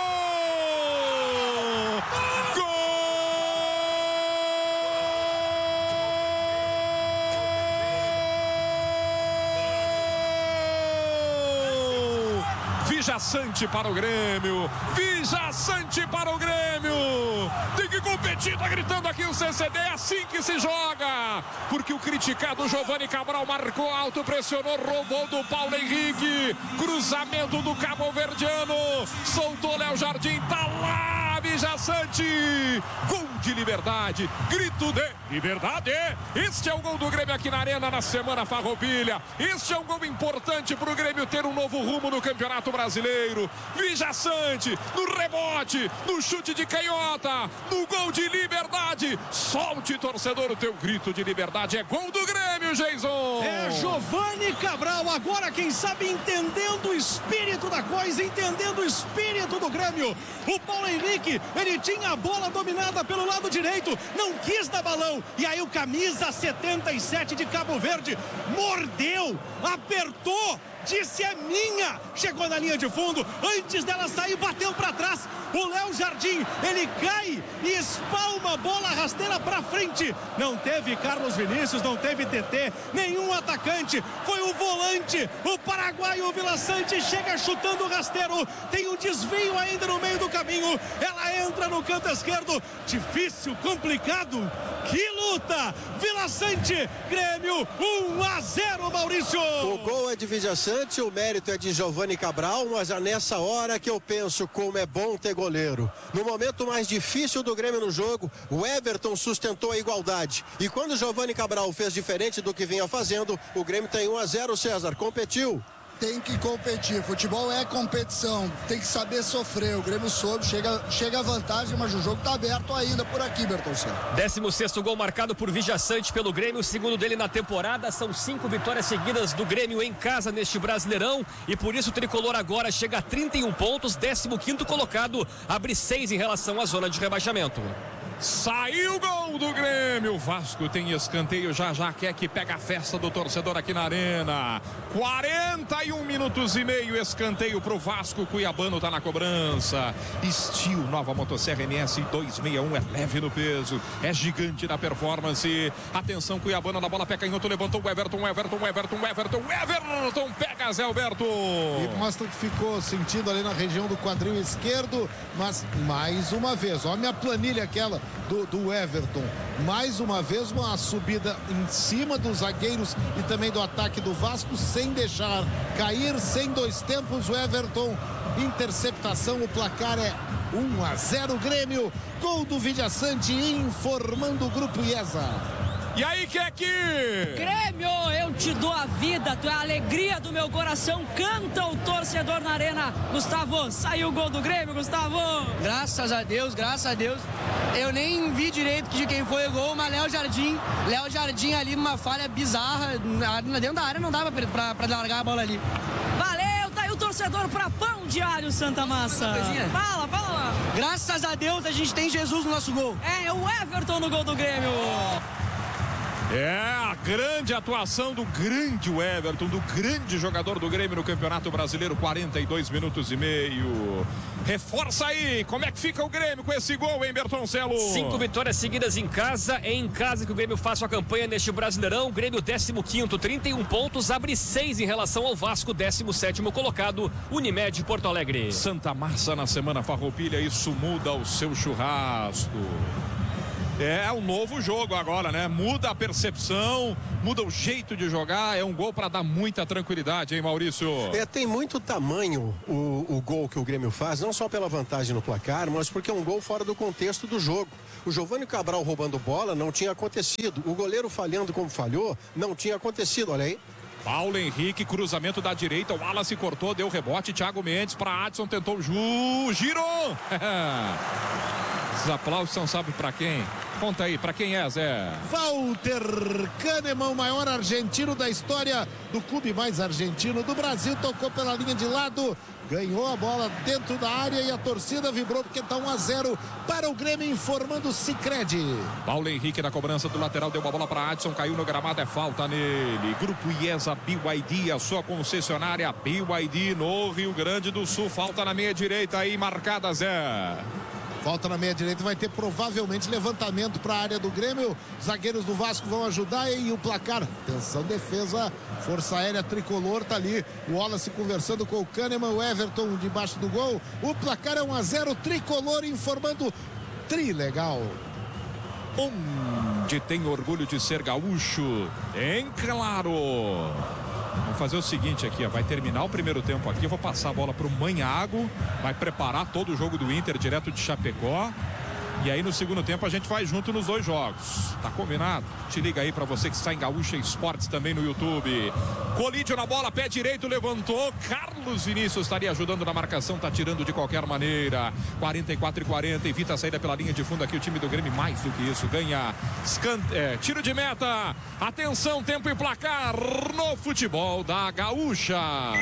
Gol! Vijaçante para o Grêmio. Vijaçante para o Grêmio. Tem que competir, tá gritando aqui o CCD. É assim que se joga. Porque o criticado Giovani Cabral marcou alto, pressionou, roubou do Paulo Henrique. Cruzamento do cabo-verdiano. Soltou Léo Jardim. Tá lá, Vijaçante. Gol de liberdade. Grito de liberdade. Este é o gol do Grêmio aqui na Arena na Semana Farroupilha. Este é um gol importante para o Grêmio ter um novo rumo no Campeonato Brasileiro. Vijaçante no rebote, no chute de canhota, no gol de liberdade. Solte, torcedor, o teu grito de liberdade. É gol do Grêmio, Jason. É Giovani Cabral agora, quem sabe, entendendo o espírito da coisa, entendendo o espírito do Grêmio. O Paulo Henrique, ele tinha a bola dominada pelo lado direito, não quis dar balão, e aí o camisa 77 de Cabo Verde mordeu, apertou, disse é minha, chegou na linha de fundo, antes dela sair, bateu para trás. O Léo Jardim, ele cai e espalma a bola rasteira para frente. Não teve Carlos Vinícius, não teve TT, nenhum atacante, foi o volante, o paraguaio Vilaçante, chega chutando rasteiro, tem um desvio ainda no meio do caminho, ela entra no canto esquerdo, difícil, complicado, que luta, Vilaçante, Grêmio, 1-0, Maurício. O gol é de Vijaçante, o mérito é de Giovani Cabral, mas é nessa hora que eu penso como é bom ter goleiro. No momento mais difícil do Grêmio no jogo, o Everton sustentou a igualdade. E quando o Giovani Cabral fez diferente do que vinha fazendo, o Grêmio tem 1-0, César, competiu. Tem que competir, futebol é competição, tem que saber sofrer. O Grêmio soube, chega a vantagem, mas o jogo tá aberto ainda por aqui, Bertoncello. 16º gol marcado por Vijaçante pelo Grêmio, o segundo dele na temporada. São 5 vitórias seguidas do Grêmio em casa neste Brasileirão, e por isso o tricolor agora chega a 31 pontos, 15º colocado, abre 6 em relação à zona de rebaixamento. Saiu o gol do Grêmio. O Vasco tem escanteio. Já quer que pega a festa do torcedor aqui na Arena. 41 minutos e meio. Escanteio pro Vasco. Cuiabano tá na cobrança. Steel, nova motosserra MS 261. É leve no peso. É gigante na performance. Atenção, Cuiabano na bola. Pé canhoto. Levantou o Everton. Everton pega Zé Alberto. E mostra que ficou sentindo ali na região do quadril esquerdo. Mas mais uma vez, olha a minha planilha aquela do Everton, mais uma vez uma subida em cima dos zagueiros e também do ataque do Vasco, sem deixar cair, sem dois tempos. O Everton, interceptação, o placar é 1-0 Grêmio, gol do Vijaçante, informando o grupo IESA. E aí, Keke? Grêmio, eu te dou a vida, tu é a alegria do meu coração. Canta o torcedor na arena. Gustavo, saiu o gol do Grêmio, Gustavo. Graças a Deus, graças a Deus. Eu nem vi direito de quem foi o gol, mas Léo Jardim ali, uma falha bizarra. Dentro da área não dava pra largar a bola ali. Valeu, tá aí o torcedor pra Pão de Alho, Santa Massa. Fala lá. Graças a Deus a gente tem Jesus no nosso gol. É o Everton no gol do Grêmio. É a grande atuação do grande Everton, do grande jogador do Grêmio no Campeonato Brasileiro, 42 minutos e meio. Reforça aí, como é que fica o Grêmio com esse gol, hein, Bertoncelo? 5 vitórias seguidas em casa. É em casa que o Grêmio faz sua campanha neste Brasileirão. Grêmio 15º, 31 pontos, abre 6 em relação ao Vasco, 17º colocado, Unimed Porto Alegre. Santa Massa na semana Farroupilha, isso muda o seu churrasco. É um novo jogo agora, né? Muda a percepção, muda o jeito de jogar. É um gol para dar muita tranquilidade, hein, Maurício? Tem muito tamanho o gol que o Grêmio faz, não só pela vantagem no placar, mas porque é um gol fora do contexto do jogo. O Giovânio Cabral roubando bola não tinha acontecido. O goleiro falhando como falhou, não tinha acontecido, olha aí. Paulo Henrique, cruzamento da direita, o Wallace cortou, deu rebote, Thiago Mendes para Adson, tentou girou! Esses aplausos são sabe para quem? Conta aí, para quem é, Zé? Walter Kahneman, o maior argentino da história do clube mais argentino do Brasil, tocou pela linha de lado, ganhou a bola dentro da área e a torcida vibrou porque está 1-0 para o Grêmio, informando o Sicredi. Paulo Henrique na cobrança do lateral, deu uma bola para Adson, caiu no gramado, é falta nele. Grupo IESA BYD, a sua concessionária BYD no Rio Grande do Sul, falta na meia direita aí, marcada, Zé. Falta na meia direita, vai ter provavelmente levantamento para a área do Grêmio. Zagueiros do Vasco vão ajudar e o placar. Atenção, defesa, Força Aérea Tricolor, tá ali. O Wallace conversando com o Kahneman, o Everton debaixo do gol. O placar é 1-0, Tricolor informando Trilegal. Onde tem orgulho de ser gaúcho, tem claro. Vamos fazer o seguinte aqui, ó, vai terminar o primeiro tempo aqui, eu vou passar a bola pro Manhago, vai preparar todo o jogo do Inter direto de Chapecó. E aí no segundo tempo a gente vai junto nos dois jogos. Tá combinado? Te liga aí pra você que está em Gaúcha Esportes também no YouTube. Colídio na bola, pé direito, levantou. Carlos Vinícius estaria ajudando na marcação, tá tirando de qualquer maneira. 44-40, evita a saída pela linha de fundo aqui o time do Grêmio, mais do que isso, ganha tiro de meta. Atenção, tempo e placar no futebol da Gaúcha.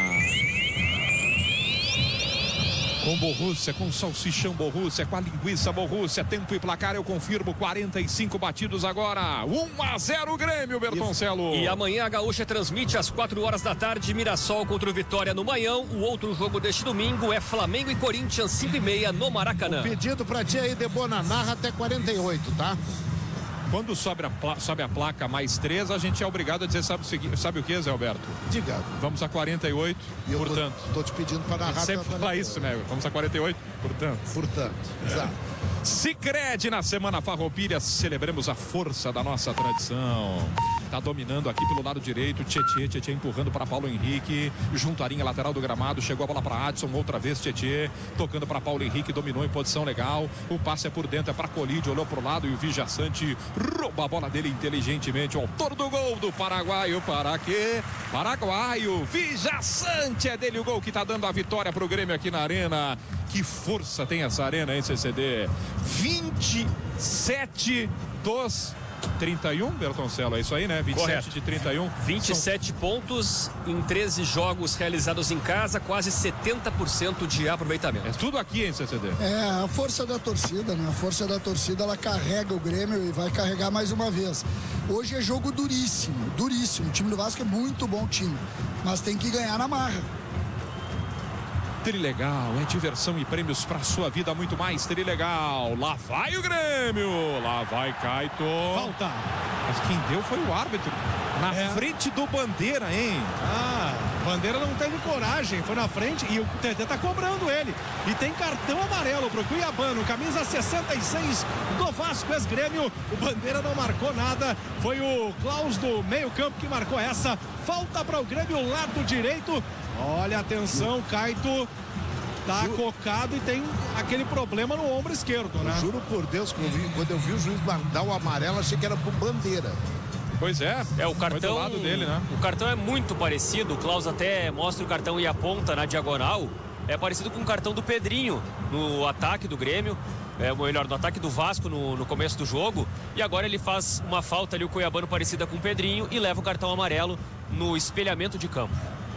Com Borrússia, com salsichão Borrússia, com a linguiça Borrússia, tempo e placar, eu confirmo, 45 batidos agora, 1-0 Grêmio, Bertoncelo. E amanhã a Gaúcha transmite às 4 horas da tarde, Mirassol contra o Vitória no Manhão. O outro jogo deste domingo é Flamengo e Corinthians, 5h30 no Maracanã. Um pedido pra ti aí, Debona, narra até 48, tá? Quando sobe a placa mais 3, a gente é obrigado a dizer, sabe o que, Zé Alberto? Diga. Vamos a 48, portanto. Tô te pedindo para narrar. Sempre fala isso, né? Vamos a 48, portanto. Exato. Sicredi na semana Farroupilha, celebremos a força da nossa tradição. Tá dominando aqui pelo lado direito, Tietê empurrando para Paulo Henrique, junto à linha lateral do gramado, chegou a bola para Adson, outra vez Tietê, tocando para Paulo Henrique, dominou em posição legal, o passe é por dentro, é para Colídio, olhou pro lado e o Vijaçante rouba a bola dele inteligentemente, o autor do gol do paraguaio, paraguaio, Vijaçante, é dele o gol que tá dando a vitória pro Grêmio aqui na arena. Que força tem essa arena, hein, CCD? 27 dos 31, Bertoncelo, é isso aí, né? 27 Correto. De 31. 27 pontos em 13 jogos realizados em casa, quase 70% de aproveitamento. É tudo aqui, hein, CCD? É, a força da torcida, né? A força da torcida, ela carrega o Grêmio e vai carregar mais uma vez. Hoje é jogo duríssimo, duríssimo. O time do Vasco é muito bom time, mas tem que ganhar na marra. Trilegal, é diversão e prêmios para sua vida, muito mais. Trilegal, lá vai o Grêmio, lá vai Caito. Falta. Mas quem deu foi o árbitro, na frente do Bandeira, hein? Bandeira não teve coragem, foi na frente e o TT tá cobrando ele. E tem cartão amarelo pro Cuiabano, camisa 66 do Vasco, ex-Grêmio. O Bandeira não marcou nada, foi o Klaus do meio-campo que marcou essa. Falta para o Grêmio, lado direito. Olha, atenção, Caito. Tá cocado e tem aquele problema no ombro esquerdo, né? Juro por Deus que quando eu vi o juiz dar o amarelo, achei que era por bandeira. Pois é. O cartão do lado dele, né? O cartão é muito parecido. O Klaus até mostra o cartão e aponta na diagonal. É parecido com o cartão do Pedrinho no ataque do Grêmio. Ou melhor, no ataque do Vasco no começo do jogo. E agora ele faz uma falta ali, o Cuiabano, parecida com o Pedrinho, e leva o cartão amarelo no espelhamento de campo.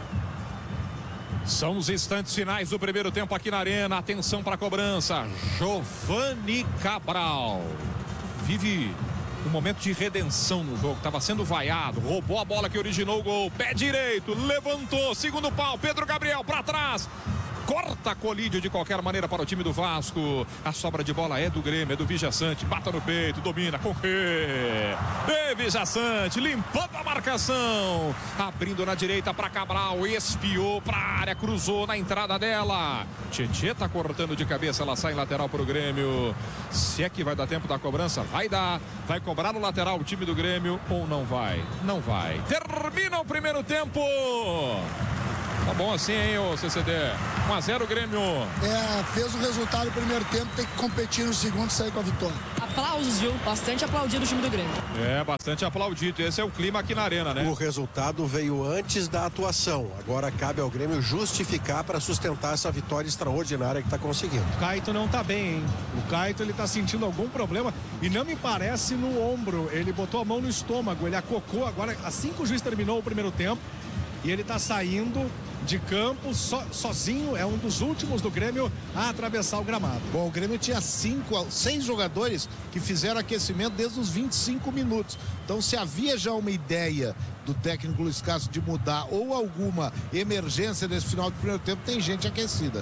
São os instantes finais do primeiro tempo aqui na Arena. Atenção para a cobrança. Giovani Cabral vive um momento de redenção no jogo. Estava sendo vaiado, roubou a bola que originou o gol. Pé direito, levantou, segundo pau, Pedro Gabriel para trás. Corta Colídio de qualquer maneira para o time do Vasco. A sobra de bola é do Grêmio, é do Vijaçante. Bata no peito, domina, corre. Vijaçante, limpando a marcação. Abrindo na direita para Cabral. Espiou para a área, cruzou na entrada dela. Tietê tá cortando de cabeça, ela sai em lateral para o Grêmio. Se é que vai dar tempo da cobrança, vai dar. Vai cobrar no lateral o time do Grêmio ou não vai? Não vai. Termina o primeiro tempo. Tá bom assim, hein, ô CCD? 1-0 Grêmio. Fez o resultado no primeiro tempo, tem que competir no segundo e sair com a vitória. Aplausos, viu? Bastante aplaudido o time do Grêmio. Bastante aplaudido. Esse é o clima aqui na Arena, né? O resultado veio antes da atuação. Agora cabe ao Grêmio justificar para sustentar essa vitória extraordinária que está conseguindo. O Caito não tá bem, hein? O Caito, ele tá sentindo algum problema e não me parece no ombro. Ele botou a mão no estômago, ele acocou agora, assim que o juiz terminou o primeiro tempo, e ele tá saindo de campo sozinho, é um dos últimos do Grêmio a atravessar o gramado. Bom, o Grêmio tinha 6 jogadores que fizeram aquecimento desde os 25 minutos. Então, se havia já uma ideia do técnico Luiz Castro de mudar ou alguma emergência nesse final do primeiro tempo, tem gente aquecida.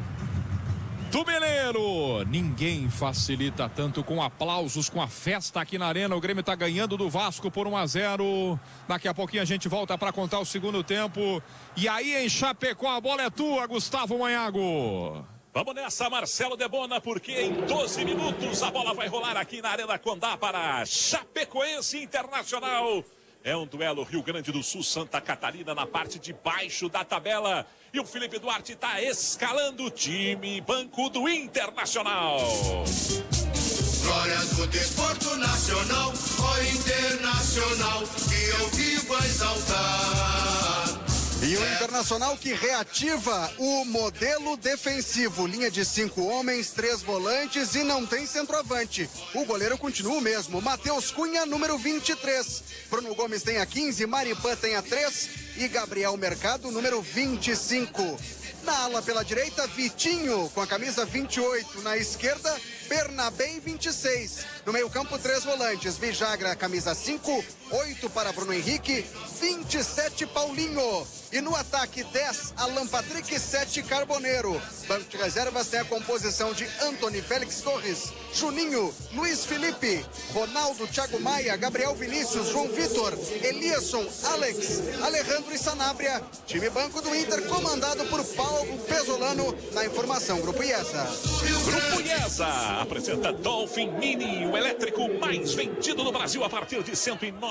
Tumeleiro, ninguém facilita tanto com aplausos, com a festa aqui na Arena. O Grêmio tá ganhando do Vasco por 1-0. Daqui a pouquinho a gente volta para contar o segundo tempo. E aí em Chapecó, a bola é tua, Gustavo Manhago. Vamos nessa, Marcelo Debona, porque em 12 minutos a bola vai rolar aqui na Arena Condá para Chapecoense Internacional. É um duelo Rio Grande do Sul, Santa Catarina, na parte de baixo da tabela. E o Felipe Duarte está escalando o time banco do Internacional. Glórias do desporto nacional, ó Internacional, que eu vivo a exaltar. E o Internacional que reativa o modelo defensivo. Linha de 5 homens, 3 volantes e não tem centroavante. O goleiro continua o mesmo. Matheus Cunha, número 23. Bruno Gomes tem a 15, Maripã tem a 3 e Gabriel Mercado, número 25. Na ala pela direita, Vitinho com a camisa 28. Na esquerda, Bernabé 26. No meio-campo, 3 volantes. Vijagra, camisa 5. 8 para Bruno Henrique. 27, Paulinho. E no ataque, 10, Alan Patrick, 7, Carboneiro. Banco de reservas tem a composição de Antony Félix Torres, Juninho, Luiz Felipe, Ronaldo, Thiago Maia, Gabriel Vinícius, João Vitor, Eliasson, Alex, Alejandro e Sanabria. Time banco do Inter comandado por Paulo Pesolano. Na informação, Grupo IESA. Grupo IESA apresenta Dolphin Mini, o elétrico mais vendido no Brasil a partir de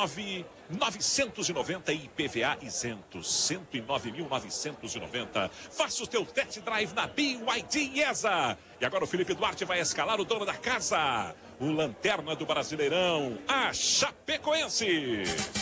109.990 e IPVA isento. 109.990. Faça o teu test drive na BYD IESA. E agora o Felipe Duarte vai escalar o dono da casa, o lanterna do Brasileirão, a Chapecoense.